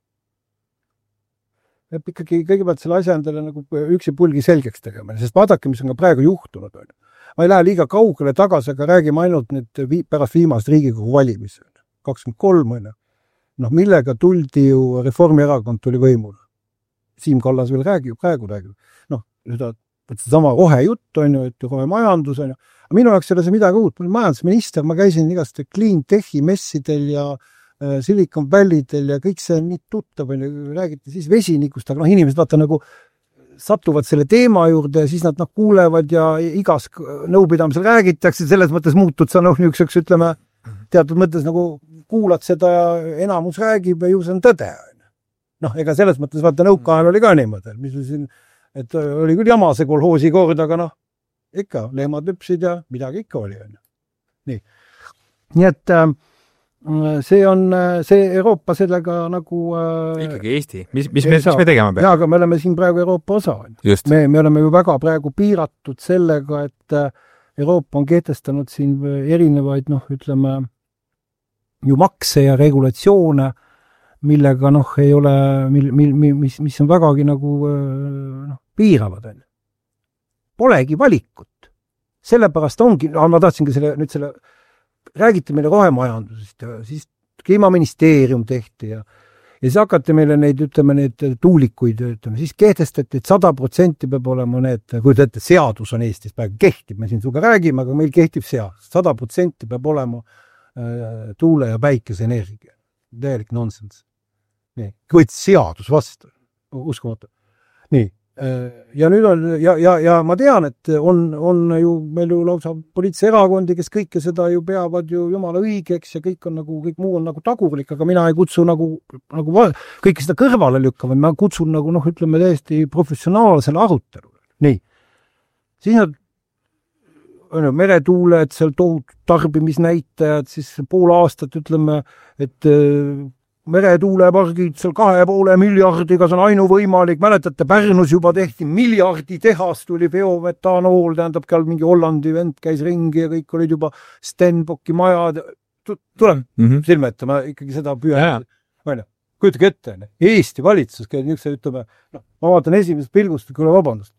Peab ikkagi kõigepealt selle asja endale nagu üksi pulgi selgeks tegema, sest vaadake, mis on ka praegu juhtunud. On. Ma ei lähe liiga kaugele tagasi, aga räägime ainult nüüd pärast viimast Riigikogu valimisi. 23 on. Noh, millega tuldi ju, Reformierakond tuli võimul. Siim Kallas veel praegu räägib. Noh, sama rohejutt on ju, et rohemajandus on ju. Aga minu jaoks ei ole see midagi uut. Ma olen majandusminister, ma käisin igast Clean Techi messidel ja Silicon Valley'del ja kõik see on nii tuttav, räägiti siis vesinikust, aga inimesed vaata nagu satuvad selle teema juurde ja siis nad kuulevad ja igas nõupidamisel räägitakse, selles mõttes muutud sa niisuguseks, ütleme, teatud mõttes nagu kuulad seda ja enamus räägib ja ju see on tõde. Ega selles mõttes vaata nõukaajal oli ka niimoodi, mis siin, et oli küll jama see kolhoosi kord, aga ikka lehmad lüpsid ja midagi ikka oli. Nii et see on see Euroopa sellega nagu ikkagi Eesti. Mis me tegema peame? Jaa, aga me oleme siin praegu Euroopa osa. Me oleme ju väga praegu piiratud sellega, et Euroopa on kehtestanud siin erinevaid, ütleme, ju makse ja regulatsioone, millega ei ole, mis on vägagi nagu piiravad. Polegi valikut. Sellepärast ongi, ma tahtsingi selle räägiti meile rohemajandusest ja siis kliimaministeerium tehti ja siis hakati meile neid, ütleme, need tuulikuid, ütleme, siis kehtestati, et 100% peab olema need, kui te ette, seadus on Eestis praegu kehtib, me siin suga räägime, aga meil kehtib seadus. 100% peab olema tuule- ja päikeseenergia. Täielik nonsense. Nii, võttis seadus vastu. Uskumatu. Nii. Ja nüüd on, ja ma tean, et on ju meil ju lausa poliitseerakondi, kes kõike seda ju peavad ju jumala õigeks ja kõik muu on nagu tagurlik, aga mina ei kutsu nagu kõike seda kõrvale lükkama, ma kutsun nagu, ütleme, täiesti professionaalsele arutelule. Nii. Siis nad on ju meretuuled, seal tohutud tarbimisnäitajad, siis pool aastat, ütleme, et meretuulepargid seal 2,5 miljardiga, see on ainuvõimalik. Mäletate, Pärnus juba tehti miljardi tehas, tuli biometanool, tähendab, ka mingi Hollandi vend käis ringi ja kõik olid juba Stenbocki majad. Tuleb silme ette, ma ikkagi seda püüan. Kujutage ette, Eesti valitsus, ütleme, ma vaatan esimesest pilgust, kuule vabandust.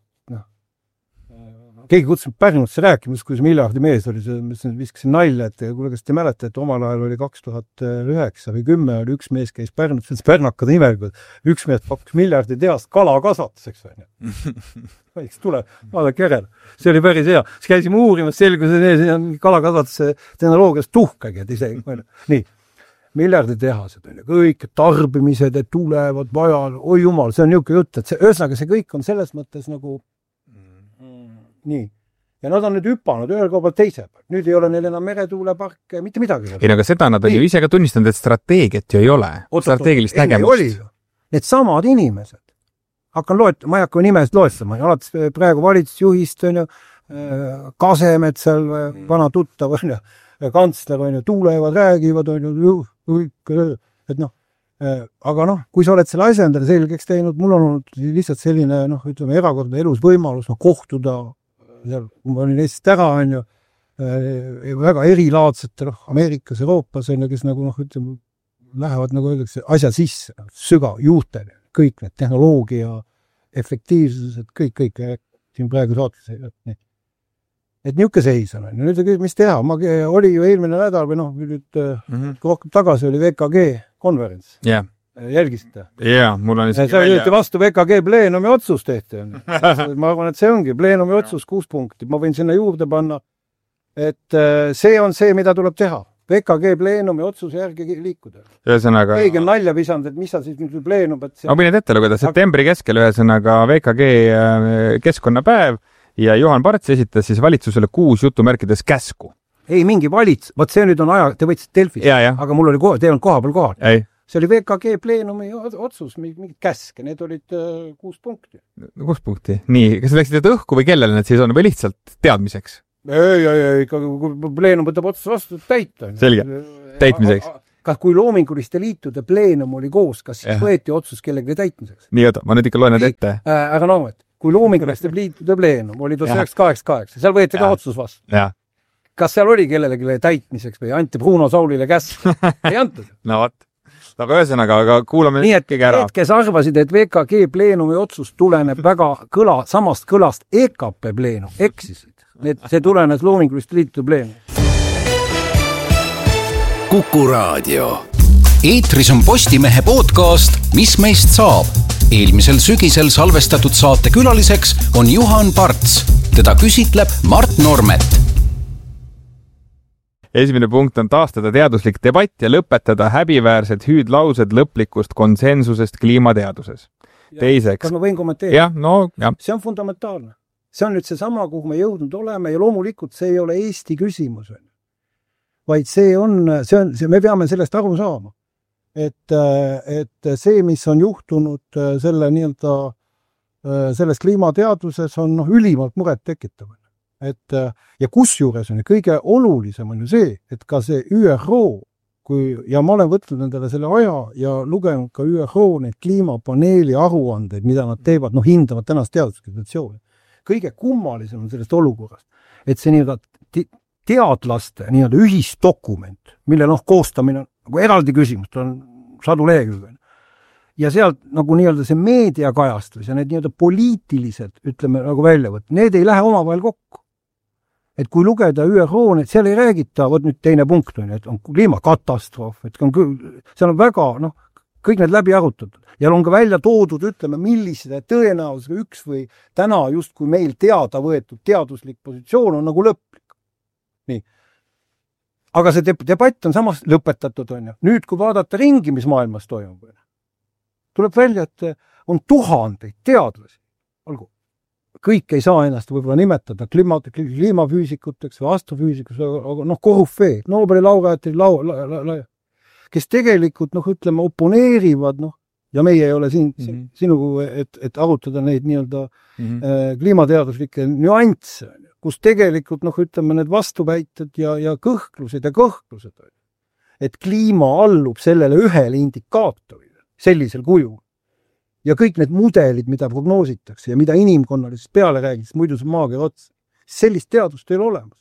Keegi kutsus Pärnusse rääkimus, kui see miljardi mees oli, viskasin nalja, et kuule, kas te mäleta, et omal ajal oli 2009 või 10 oli üks mees käis Pärnusse, see pärnakad nimelikult, üks mees pakkus miljardi teast kalakasvatuseks. Võiks tule, vaadake järele. See oli päris hea. Siis käisime uurimas, selgus, et see on kalakasvatuse tehnoloogias tuhkagi, et isegi. Nii, miljardi tehased, kõik tarbimised, et tulevad vaja, oi jumal, see on niisugune jutt, et ühesõnaga see kõik on selles mõttes nagu nii. Ja nad on nüüd hüpanud ühel koobalt teise. Nüüd ei ole neil enam meretuuleparke, mitte midagi. Ei, aga seda nad on ju ise ka tunnistanud, et strateegiat ju ei ole. Strateegilist nägemust. Need samad inimesed. Hakkan ma ei hakka nimest loestama. Alates praegu valitsusjuhist on ju, Kasemed seal, vana tuttav on ju, kantsler on ju, tuulevad, räägivad on ju, et aga kui sa oled selle asja endale selgeks teinud, mul on olnud lihtsalt selline, ütleme, erakordne elus võimalus kohtuda seal, kui ma olin Eestist ära, on ju, väga erilaadsete, Ameerikas, Euroopas, on ju, kes ütleme, lähevad, öeldakse, asja sisse, sügav, juurtele, kõik need tehnoloogia, efektiivsused, kõik siin praegu saates. Et niisugune seis on. Nüüd, mis teha? Oli ju eelmine nädal või nüüd rohkem tagasi oli VKG konverents. Jälgisite? Mul on see oli vastu VKG pleenumi otsus tehti. Ma arvan, et see ongi pleenumi otsus 6 punkti. Ma võin sinna juurde panna, et see on see, mida tuleb teha. VKG pleenumi otsuse järgi liikuda. Ühesõnaga... Keegi on nalja visanud, et mis sa siis nüüd pleenub, et see... Ma võin ette lugeda, septembri keskel ühesõnaga VKG keskkonnapäev ja Juhan Parts esitas siis valitsusele 6 jutumärkides käsku. Ei, mingi valits. Võt see nüüd on aja, te võtsite Delfis, aga mul oli teil on koha peal kohal. See oli VKG pleenumi otsus, mingid käske, need olid 6 punkti. 6 punkti. Nii, kas läksid õhku või kellele need siis on või lihtsalt teadmiseks? Ei, kui pleenum võtab otsus vastu, täita. Selge, täitmiseks. Kas kui loominguliste liitude pleenum oli koos, kas siis võeti otsus kellegi täitmiseks? Nii, oota, ma nüüd ikka loen need ette. Aga noomet, kui loominguliste liitude pleenum oli 1988, seal võeti ka otsus vastu. Ja. Kas seal oli kellelegi täitmiseks või anti Bruno Saulile käsk? Ei antud. No vaat. Aga ühesõnaga, aga kuulame nii, et need, kes arvasid, et VKG pleenumi otsus tuleneb väga samast kõlast EKP pleenum, eksisid. See tulenes loominguliste liitude pleenum. Kuku Raadio. Eetris on Postimehe podcast Mis meist saab? Eelmisel sügisel salvestatud saate külaliseks on Juhan Parts. Teda küsitleb Mart Normet. Esimene punkt on taastada teaduslik debatt ja lõpetada häbiväärsed hüüdlaused lõplikust konsensusest kliimateaduses. Teiseks. Kas ma võin kommenteerida? Ja. See on fundamentaalne. See on nüüd see sama, kuhu me jõudnud oleme ja loomulikult see ei ole Eesti küsimus. Vaid me peame sellest aru saama, et see, mis on juhtunud selles kliimateaduses on ülimalt muret tekitav. Ja kusjuures on kõige olulisem on ju see, et ka see ÜRO, ja ma olen võtnud endale selle aja ja lugenud ka ÜRO need kliimapaneeli aruandeid, mida nad teevad, hindavad tänast teaduskedatsiooni. Kõige kummalisem on sellest olukorrast, et see teadlaste ühisdokument, mille koostamine on eraldi küsimus, on 100 lehekülge. Ja sealt see meediakajastus ja need poliitilised, ütleme väljavõtt, need ei lähe omavahel kokku. Et kui lugeda ÜRO, seal ei räägita, nüüd teine punkt on, et on kliimakatastroof, et seal on väga, kõik need läbi arutatud. Ja on ka välja toodud, ütleme, millised tõenäosusega üks või täna just kui meil teada võetud teaduslik positsioon on lõplik. Nii. Aga see debatt on samas lõpetatud, on ju. Nüüd, kui vaadata ringi, mis maailmas toimub, tuleb välja, et on tuhandeid teadlasi. Olgu, kõik ei saa ennast võib-olla nimetada kliimafüüsikuteks või astrofüüsikuteks, aga korufeed, Nobeli laureaatid, kes tegelikult, ütleme, oponeerivad, ja meie ei ole siin sinugu, et arutada neid kliimateaduslikke nüansse, kus tegelikult, ütleme, need vastuväited ja kõhklused. Et kliima allub sellele ühele indikaatorile, sellisel kujul. Ja kõik need mudelid, mida prognoositakse ja mida inimkonnale siis peale räägitakse, muidu see maagia ots. Sellist teadust ei ole olemas.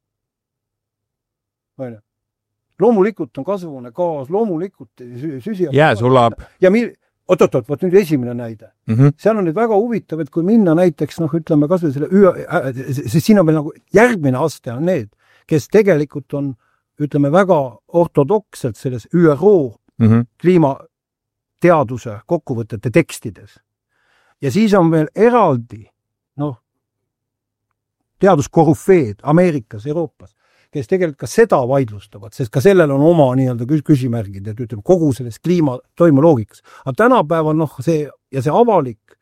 Loomulikult on kasvuhoone gaas, loomulikult süsihapped. Jää sulab. Ja oot, nüüd esimene näide. Seal on nüüd väga huvitav, et kui minna näiteks, ütleme, kas või siin on veel järgmine aste on need, kes tegelikult on, ütleme, väga ortodokselt selles ÜRO kliimateaduse kokkuvõtete tekstides. Ja siis on veel eraldi, teaduskorufeed Ameerikas, Euroopas, kes tegelikult ka seda vaidlustavad, sest ka sellel on oma küsimärgid, et ütleme, kogu selles kliima toimuloogikas. Aga tänapäeval see avalik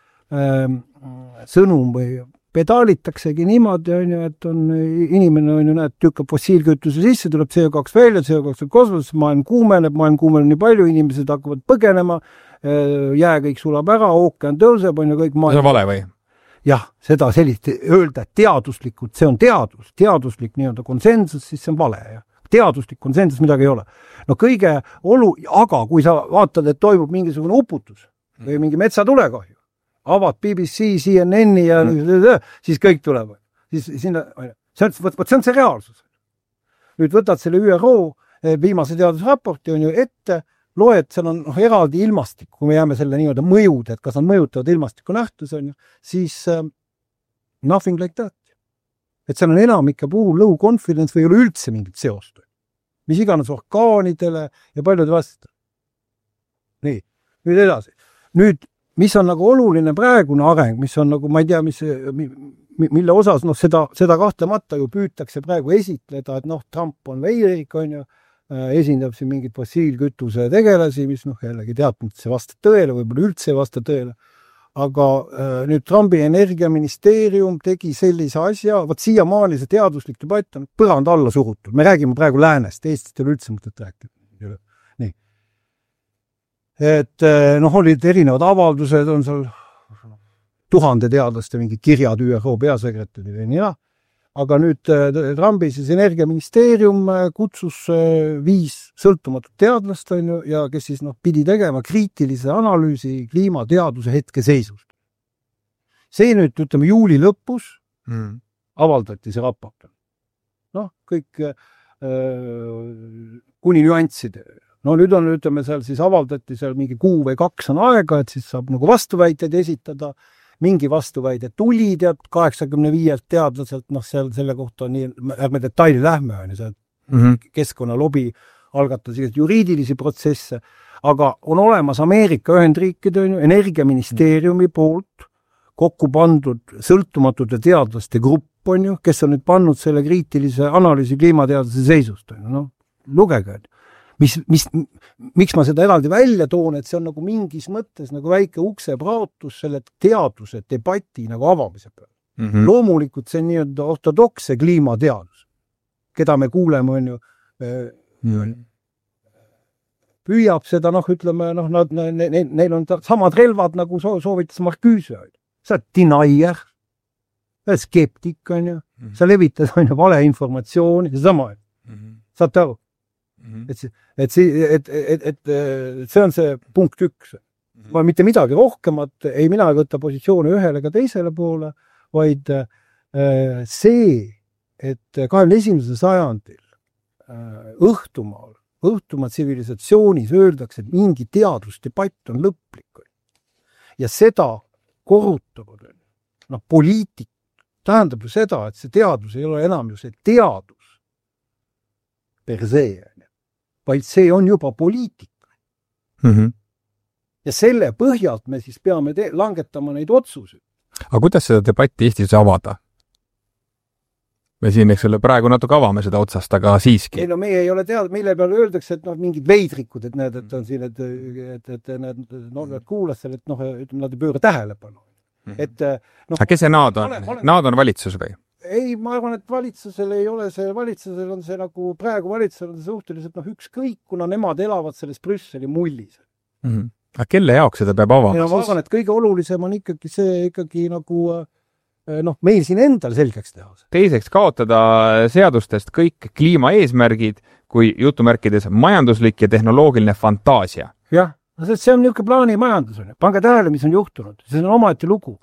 sõnum või pedaalitaksegi niimoodi, et inimene näed, tükkab fossiilkütuse sisse, tuleb CO2 välja, CO2 kosmoses, maailm kuumeneb nii palju, inimesed hakkavad põgenema, jää kõik sulab ära, ookean tõuseb, on ju kõik maailm. See on vale või? Jah, seda sellist öelda, et teaduslikult, see on teaduslik konsensus, siis see on vale. Ja. Teaduslik konsensus midagi ei ole. Aga kui sa vaatad, et toimub mingisugune uputus või mingi metsatulekahju, avad BBC, CNN-i ja siis kõik tulevad. See on see reaalsus. Nüüd võtad selle ÜRO viimase teadusraporti on ju ette, loed, seal on eraldi ilmastik, kui me jääme selle mõjud, et kas nad mõjutavad ilmastiku nähtus, on ju, siis nothing like that. Et seal on enamike puhul low confidence või ei ole üldse mingit seost. Mis iganes orkaanidele ja paljude vastu. Nii, nüüd edasi. Nüüd, mis on oluline praegune areng, mis on ma ei tea, mille osas seda kahtlemata ju püütakse praegu esitleda, et Trump on veirik, on ju, esindab siin mingid fossiilkütuse tegelasi, mis jällegi teadnud, see vastab tõele, võib-olla üldse ei vasta tõele. Aga nüüd Trumpi energiaministeerium tegi sellise asja, siiamaani see teaduslik debatt on põrand alla surutud. Me räägime praegu läänest, Eestist ei ole üldse mõtet rääkida. Nii. et noh, olid erinevad avaldused, on seal 1000 teadlaste mingid kirjad ÜRO peasekretärile ja nii ja. Aga nüüd Trumpi siis energiaministeerium kutsus 5 sõltumatut teadlast on ju, ja kes siis pidi tegema kriitilise analüüsi kliimateaduse hetkeseisust. See nüüd, ütleme, juuli lõpus avaldati see raport. Kõik kuni nüansside. Nüüd on, ütleme, seal siis avaldati seal mingi 1 või 2 on aega, et siis saab nagu vastuväiteid esitada. Mingi vastuväide tuli 85 teadlaselt, seal selle kohta on nii, ärme detaili lähme, on ju, keskkonnalobi algatas juriidilisi protsesse, aga on olemas Ameerika Ühendriikide energiaministeeriumi poolt kokku pandud sõltumatute teadlaste grupp, on ju, kes on nüüd pannud selle kriitilise analüüsi kliimateadlase seisust. Lugege, miks ma seda eraldi välja toon, et see on nagu mingis mõttes nagu väike ukseprautus selle teaduse debati nagu avamise peal. Loomulikult see on nii-öelda ortodokse kliimateadus, keda me kuuleme, on ju, püüab seda, ütleme, neil on samad relvad, nagu soovitas Marcuse. Sa oled denier, sa oled skeptik, on ju, sa levitad, on ju, valeinformatsiooni, see sama, saate aru? Et see on see punkt 1. Ma mitte midagi rohkemat, ei mina võtta positsioone ühele ega teisele poole, vaid see, et 21. sajandil õhtumaa tsivilisatsioonis öeldakse, et mingi teadusdebatt on lõplik. Ja seda korrutavad. Poliitik tähendab ju seda, et see teadus ei ole enam ju see teadus per se, vaid see on juba poliitika. Ja selle põhjalt me siis peame langetama neid otsuseid. Aga kuidas seda debatti Eestis avada? Me siin, eks ole, praegu natuke avame seda otsast, aga siiski. Ei, meie ei ole teada, mille peale öeldakse, et mingid veidrikud, et need, et on siin, et nad kuulas selle, et nad ei pööra tähelepanu. Aga kes see naad on? Naad on valitsus või? Ei, ma arvan, et valitsusel ei ole see, valitsusel on see nagu praegu valitsusel on see suhteliselt ükskõik, kuna nemad elavad selles Brüsseli mullis. Aga kelle jaoks seda peab avama? Ma arvan, et kõige olulisem on ikkagi see nagu meil siin endal selgeks teha. Teiseks kaotada seadustest kõik kliimaeesmärgid kui jutumärkides majanduslik ja tehnoloogiline fantaasia. Jah, see on niisugune plaanimajandus. Pange tähele, mis on juhtunud. See on omaette lugu.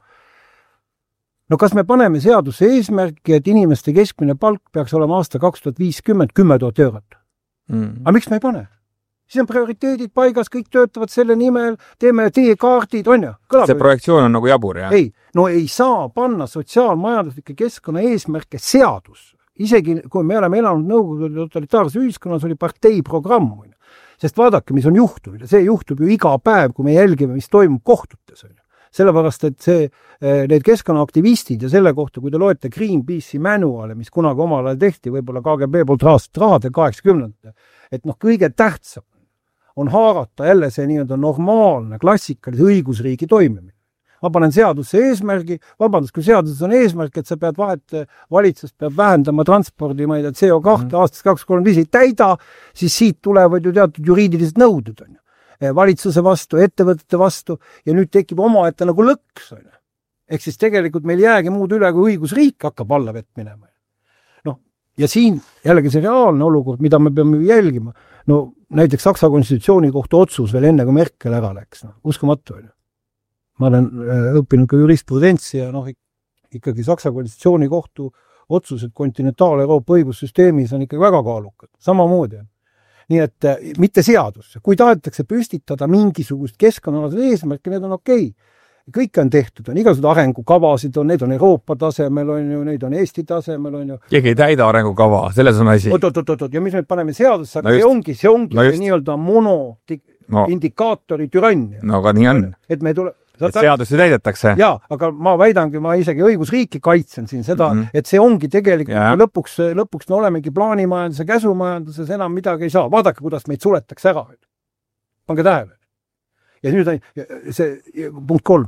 Kas me paneme seaduse eesmärki, et inimeste keskmine palk peaks olema aasta 2050 10 000 eurot? Aga miks me ei pane? Siis on prioriteedid paigas, kõik töötavad selle nimel, teeme teekaardid, on ju? See projektsioon on nagu jabur, jah? Ei saa panna sotsiaalmajanduslikke keskkonna eesmärke seadus. Isegi kui me oleme elanud nõukogude totalitaarses ühiskonnas, oli partei programm. Sest vaadake, mis on juhtunud. See juhtub ju iga päev, kui me jälgime, mis toimub kohtutes. Sellepärast, et need keskkonnaaktivistid ja selle kohta, kui te loete Greenpeace'i manuale, mis kunagi omal ajal tehti, võib-olla KGB poolt rahade 80, et kõige tähtsam on haarata jälle see nii-öelda normaalne klassikalise õigusriigi toimimine. Ma panen seadusse eesmärgi, kui seaduses on eesmärk, et sa pead valitsus peab vähendama transpordi, CO2 aastast 2035 ei täida, siis siit tulevad ju teatud juriidilised nõuded, on ju. Valitsuse vastu, ettevõtete vastu ja nüüd tekib omaette nagu lõks. Ehk siis tegelikult meil jäägi muud üle, kui õigusriik hakkab alla vett minema. Ja siin jällegi see reaalne olukord, mida me peame jälgima. Näiteks Saksa konstitutsiooni kohta otsus veel enne, kui Merkel ära läks. Uskumatu. Ma olen õppinud ka juristprudentsi ja ikkagi Saksa konstitutsiooni kohtu otsused kontinentaal-Euroopa õigussüsteemis on ikkagi väga kaalukad. Samamoodi. Nii et mitte seadus. Kui tahetakse püstitada mingisugust keskkonnaalased eesmärke, need on okei. Kõik on tehtud, on igasugused arengukavasid, need on Euroopa tasemel, neid on Eesti tasemel. Keegi ei täida arengukava, selles on asi. Ja mis me paneme seadusse, aga see ongi nii-öelda monoindikaatori türannia. No aga nii on. Et me tuleb... Seadusi täidetakse. Jaa, aga ma väidangi, ma isegi õigusriiki kaitsen siin seda, et see ongi tegelikult lõpuks me olemegi plaanimajanduse, käsumajanduses enam midagi ei saa. Vaadake, kuidas meid suletakse ära. Pange tähele. Ja nüüd on see punkt 3.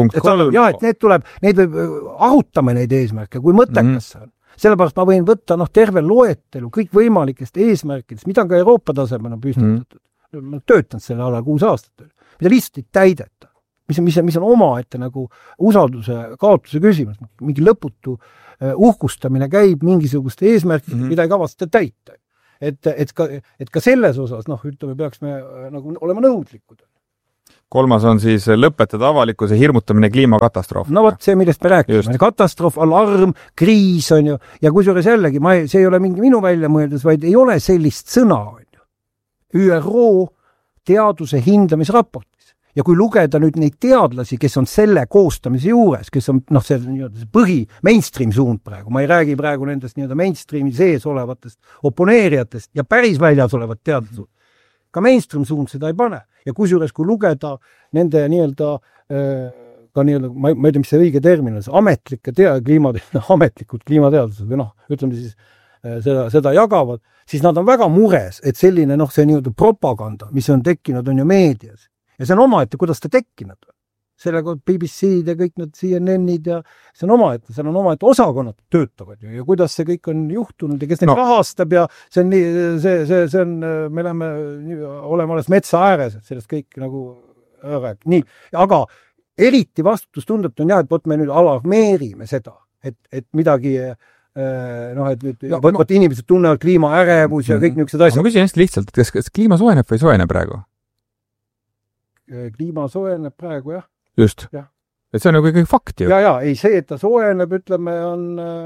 Et need võib arutame neid eesmärke, kui mõttekas see on. Sellepärast ma võin võtta terve loetelu kõik võimalikest eesmärkidest, mida ka Euroopa tasemel on püstitatud. Ma töötan selle ala 6 aastat. mida lihtsalt ei täideta, mis on omaette nagu usalduse kaotuse küsimus, mingi lõputu uhkustamine käib mingisuguste eesmärkidega, mida ei kavatseta täita. Et ka selles osas, ütleme, peaksime nagu olema nõudlikud. Kolmas on siis lõpetada avalikkuse hirmutamine kliimakatastroof. No vot see, millest me rääkime. Katastroof, alarm, kriis on ju. Ja kusjuures jällegi, see ei ole mingi minu välja mõeldus, vaid ei ole sellist sõna on ju. ÜRO teaduse hindamisraportis. Ja kui lugeda nüüd neid teadlasi, kes on selle koostamise juures, kes on see mainstream suund praegu, ma ei räägi praegu nendest mainstreami sees olevatest oponeerijatest ja päris väljas olevat teadlased. Ka mainstream suund seda ei pane. Ja kusjuures, kui lugeda nende ka ma ei tea, mis see õige termin on, ametlikud kliimateadlased või ütleme siis seda jagavad, siis nad on väga mures, et selline see propaganda, mis on tekkinud, on ju meedias. Ja see on omaette, kuidas ta tekkinud. Sellega BBC-d ja kõik need CNN-id ja see on omaette osakonnad töötavad ju ja kuidas see kõik on juhtunud ja kes neid rahastab ja see on, me oleme alles metsa ääres, et sellest kõik nagu rääk. Nii, aga eriti vastutustundet on et me nüüd alarmeerime seda, et midagi et nüüd inimesed tunnevad kliimaärevus ja kõik niisugused asjad. Ma küsin hästi lihtsalt, et kas kliima soojeneb või soojene praegu? Kliima soojeneb praegu, jah. Just. Ja. Et see on ju kõik fakt ju. Ja, ei see, et ta soojeneb, ütleme, on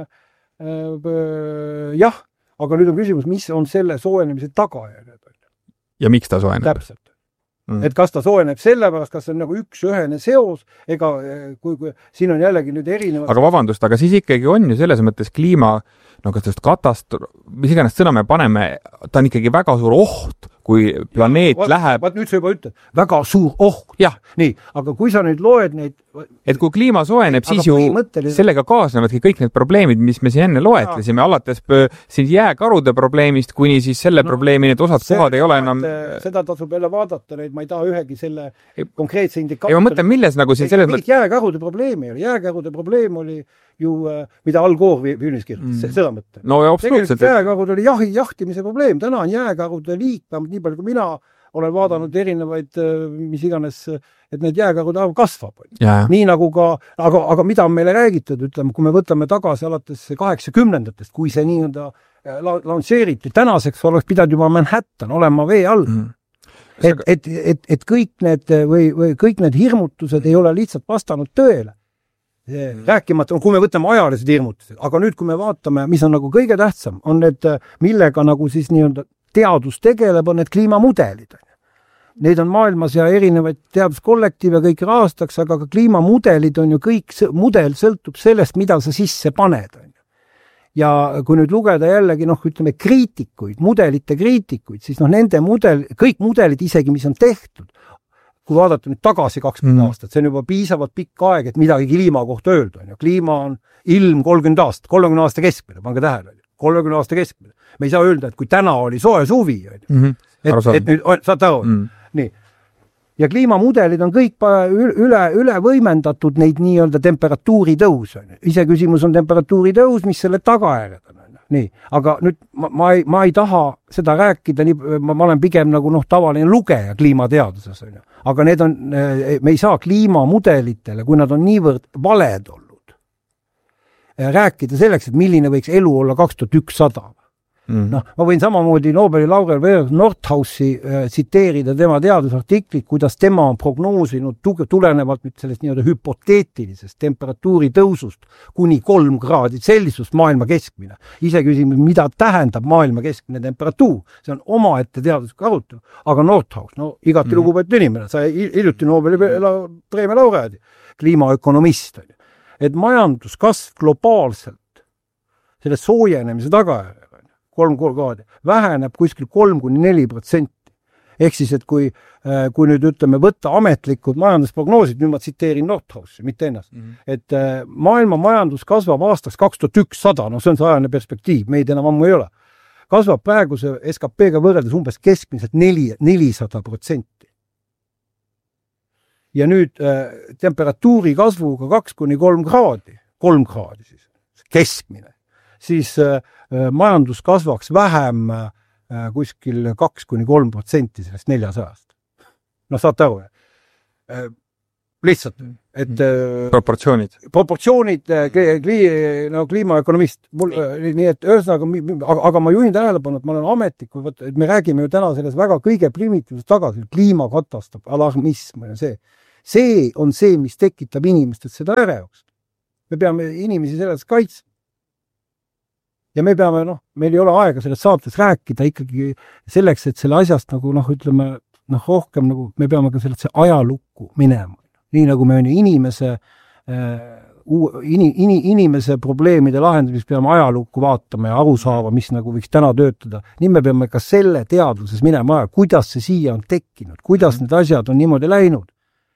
jah, aga nüüd on küsimus, mis on selle soojenemise tagajärjed. Ja miks ta soojeneb? Täpselt. Et kas ta soojeneb sellepärast, kas see on nagu üks-ühene seos, ega kui siin on jällegi nüüd erinevad... Aga vabandust, aga siis ikkagi on ju selles mõttes kliima, kas sellest katastroof, mis iganes sõna me paneme, ta on ikkagi väga suur oht, kui planeet läheb... Vaat nüüd sa juba ütled, väga suur oht. Jah. Nii, aga kui sa nüüd loed neid... Et kui kliima soojeneb, siis ju sellega kaasnevadki kõik need probleemid, mis me siin enne loetlesime, alates siin jääkarude probleemist, kuni siis selle probleemini, et osad kohad ei ole enam... Seda tasub jälle vaadata, neid ma ei taha ühegi selle konkreetse indikaatori... Ei, ma mõtlen, milles nagu siin selles mõttes... Jääkarude probleemi oli. Jääkarude probleem oli ju, mida Al Gore filmis kirjutas, seda mõtte. No absoluutselt. Jääkarud oli jahtimise probleem. Täna on jääkarude liik, nii palju kui mina olen vaadanud erinevaid, mis iganes, et need jääkarud arv kasvab. Nii nagu ka, aga mida on meile räägitud, ütleme, kui me võtame tagasi alates 80-ndatest, kui see nii-öelda lansseeriti, tänaseks oleks pidanud juba Manhattan olema vee all. Et kõik need hirmutused ei ole lihtsalt vastanud tõele. Rääkimata, kui me võtame ajalised hirmutused, aga nüüd, kui me vaatame, mis on nagu kõige tähtsam, on need, millega nagu siis nii-öelda teadus tegeleb, on need kliimamudelid. Neid on maailmas ja erinevaid teaduskollektiive kõik rahastaks, aga ka kliimamudelid on ju kõik, mudel sõltub sellest, mida sa sisse paned. Ja kui nüüd lugeda jällegi, ütleme, kriitikuid, mudelite kriitikuid, siis nende kõik mudelid isegi, mis on tehtud, kui vaadata nüüd tagasi 20 aastat, see on juba piisavalt pikk aeg, et midagi kliima kohta öelda. Kliima on ilm 30 aasta keskmine, pange tähele. 30 aasta keskmine. Me ei saa öelda, et kui täna oli soe suvi, et nüüd, saate aru? Nii. Ja kliimamudelid on kõik üle võimendatud neid nii-öelda temperatuuri tõus. Ise küsimus on temperatuuri tõus, mis selle tagajärjed on. Nii, aga nüüd ma ei taha seda rääkida, ma olen pigem nagu tavaline lugeja kliimateaduses. Aga me ei saa kliimamudelitele, kui nad on niivõrd valed olnud, rääkida selleks, et milline võiks elu olla 2100. Ma võin samamoodi Nobeli laureaadi Nordhausi tsiteerida tema teadusartiklit, kuidas tema on prognoosinud tulenevalt nüüd sellest nii-öelda hüpoteetilisest temperatuuri tõusust kuni 3 kraadi Celsius maailma keskmine. Ise küsimus, mida tähendab maailma keskmine temperatuur? See on omaette teaduslik arutelu. Aga Nordhaus, igati lugupeetud inimene, sai hiljuti Nobeli preemia laureaadi, kliimaökonomist. Et majanduskasv globaalselt selle soojenemise tagajärjel 3 kraadi, väheneb kuskil 3–4%. Ehk siis, et kui nüüd ütleme, võtta ametlikud majandusprognoosid, nüüd ma tsiteerin Nordhausi, mitte ennast, et maailma majandus kasvab aastaks 2100, see on see ajane perspektiiv, meid enam ammu ei ole, kasvab praeguse SKP-ga võrreldes umbes keskmiselt 400%. Ja nüüd temperatuuri kasvuga 2–3 kraadi, 3 kraadi siis, keskmine, siis majandus kasvaks vähem kuskil 2–3% sellest 400. Saate aru. lihtsalt, et proportsioonid kliimaökonomist, nii et ühesõnaga, aga ma juhin tähelepanu, et ma olen ametnik, et me räägime ju täna selles väga kõige primitiivsest tagasi, kliimakatastroof, alarmism, see on see, mis tekitab inimestest seda ärevust. Me peame inimesi sellest kaitsma. Ja me peame, meil ei ole aega sellest saates rääkida ikkagi selleks, et selle asjast nagu, ütleme, rohkem nagu, me peame ka sellesse ajalukku minema. Nii nagu me on inimese probleemide lahendamist peame ajalukku vaatama ja aru saama, mis nagu võiks täna töötada. Nii me peame ka selle teadvuses minema aja, kuidas see siia on tekkinud, kuidas need asjad on niimoodi läinud.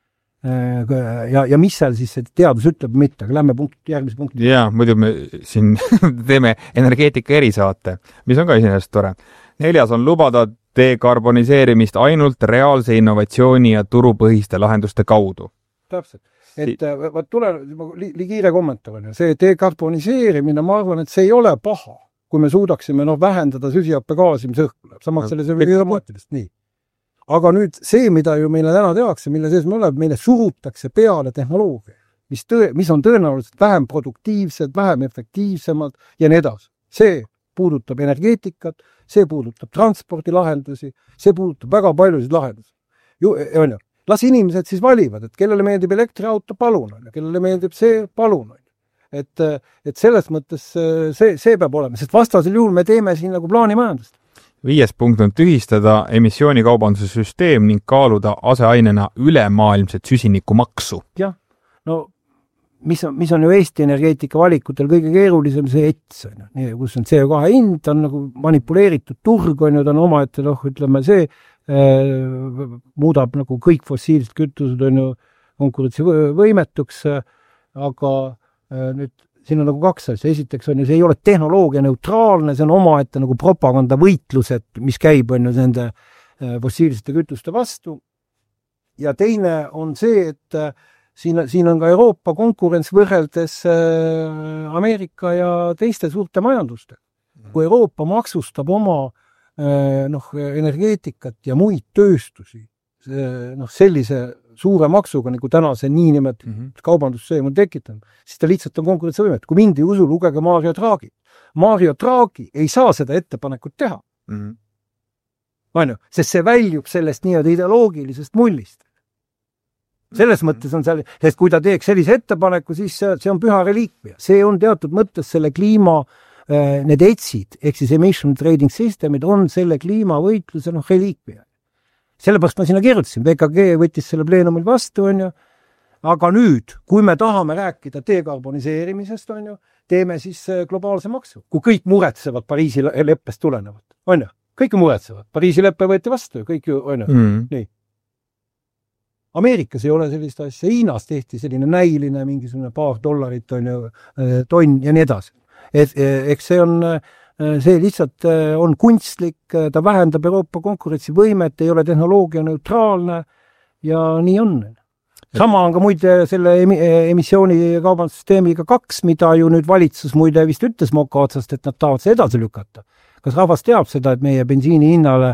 Ja mis seal siis see teadus ütleb mitte, aga lähme järgmise punkti. Jaa, muidu me siin teeme energeetika erisaate, mis on ka iseenesest tore. 4. on lubada dekarboniseerimist ainult reaalse innovatsiooni ja turupõhiste lahenduste kaudu. Täpselt. Et kiire kommentaar on. See dekarboniseerimine, ma arvan, et see ei ole paha, kui me suudaksime vähendada süsihappegaasi, mis õhku läheb. Samas selles nii. Aga nüüd see, mida ju meile täna tehakse, mille sees me oleme, meile surutakse peale tehnoloogia, mis on tõenäoliselt vähem produktiivsed, vähem efektiivsemad ja nii edasi. See puudutab energeetikat, see puudutab transpordilahendusi, see puudutab väga paljusid lahendusi. Las inimesed siis valivad, et kellele meeldib elektriauto, palun, kellele meeldib see, palun. Et selles mõttes see peab olema, sest vastasel juhul me teeme siin nagu plaanimajandust. 5. punkt on tühistada emissioonikaubanduse süsteem ning kaaluda aseainena ülemaailmset süsinikumaksu. Jah, mis on ju Eesti energeetika valikutel kõige keerulisem see ETS, kus on CO2 hind, on nagu manipuleeritud turg, on ju, ta on omaette, ütleme see, muudab nagu kõik fossiilsed kütused on ju konkurentsivõimetuks, aga nüüd siin on nagu 2 asja. Esiteks on ju, see ei ole tehnoloogia neutraalne, see on omaette nagu propagandavõitlused, mis käib on ju nende fossiilsete kütuste vastu. Ja teine on see, et siin on ka Euroopa konkurents võrreldes Ameerika ja teiste suurte majanduste. Kui Euroopa maksustab oma energeetikat ja muid tööstusi sellise suure maksuga, nagu täna see niinimetatud kaubandussööm on tekitanud, siis ta lihtsalt on konkurentsivõimet. Kui mind ei usu, lugege Mario Draghi. Mario Draghi ei saa seda ettepanekut teha. Sest see väljub sellest nii-öelda ideoloogilisest mullist. Selles mõttes on seal, sest kui ta teeks sellise ettepaneku, siis see on püha reliikvia. See on teatud mõttes selle kliima need ETSid, ehk siis Emission Trading Systemid on selle kliimavõitluse reliikvia. Sellepärast ma sinna kirjutasin, VKG võttis selle pleenumil vastu, on ju, aga nüüd, kui me tahame rääkida dekarboniseerimisest, on ju, teeme siis globaalse maksu, kui kõik muretsevad Pariisi leppest tulenevat, on ju, kõik muretsevad, Pariisi leppe võeti vastu, kõik ju, on ju, nii. Ameerikas ei ole sellist asja, Hiinas tehti selline näiline, mingisugune $2 on ju, tonn ja nii edasi. Eks see lihtsalt on kunstlik, ta vähendab Euroopa konkurentsivõimet, ei ole tehnoloogia neutraalne ja nii on. Sama on ka muide selle emissiooni kaubandussüsteemiga 2, mida ju nüüd valitsus muide vist ütles moka otsast, et nad tahavad see edasi lükata. Kas rahvas teab seda, et meie bensiini hinnale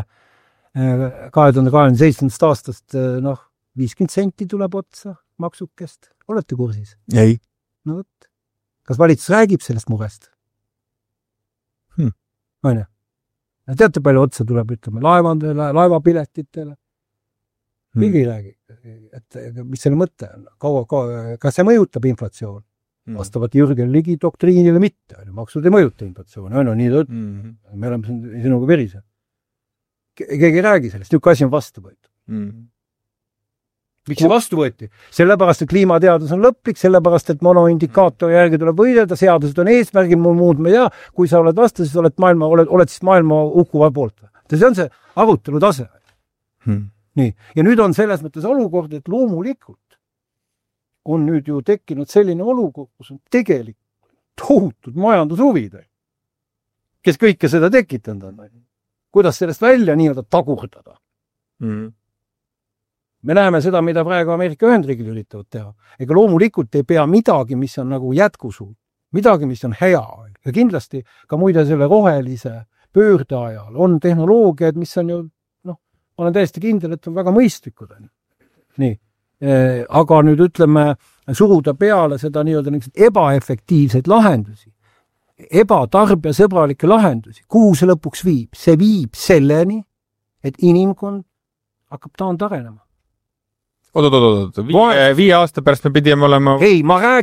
2027. aastast 50 senti tuleb otsa maksukest? Olete kursis? Ei. No võt. Kas valitsus räägib sellest murest? On ju? Teate palju otsa tuleb, ütleme, laevapiletitele? Mingi räägi, et mis selle mõte on? Kas see mõjutab inflatsioon? Vastavalt Jürgen Ligi doktriinile mitte. Maksud ei mõjuta inflatsiooni. Nii ta ütleb. Me oleme sinuga verise. Keegi ei räägi sellest. Niisugune asi on vastu võetud. Miks see vastu võeti? Sellepärast, et kliimateadus on lõplik, sellepärast, et monoindikaatori järgi tuleb võidelda, seadused on eesmärgil, muud me ei tea, kui sa oled vastu, siis oled siis maailma hukkuva poolt. See on see arutelu tase. Nii. Ja nüüd on selles mõttes olukord, et loomulikult on nüüd ju tekkinud selline olukord, kus on tegelikult tohutud majandushuvid, kes kõike seda tekitanud on. Kuidas sellest välja nii-öelda tagurdada? Me näeme seda, mida praegu Ameerika Ühendriigid üritavad teha. Ega loomulikult ei pea midagi, mis on nagu jätkusuut, midagi, mis on hea. Ja kindlasti ka muide selle rohelise pöörde ajal on tehnoloogiad, mis on ju, ma olen täiesti kindel, et on väga mõistlikud. Nii. aga nüüd ütleme, suruda peale seda nii-öelda ebaefektiivseid lahendusi, ebatarbijasõbralikke lahendusi, kuhu see lõpuks viib? See viib selleni, et inimkond hakkab taand arenema. Oot, 5 aasta pärast me pidime olema... Ei, ma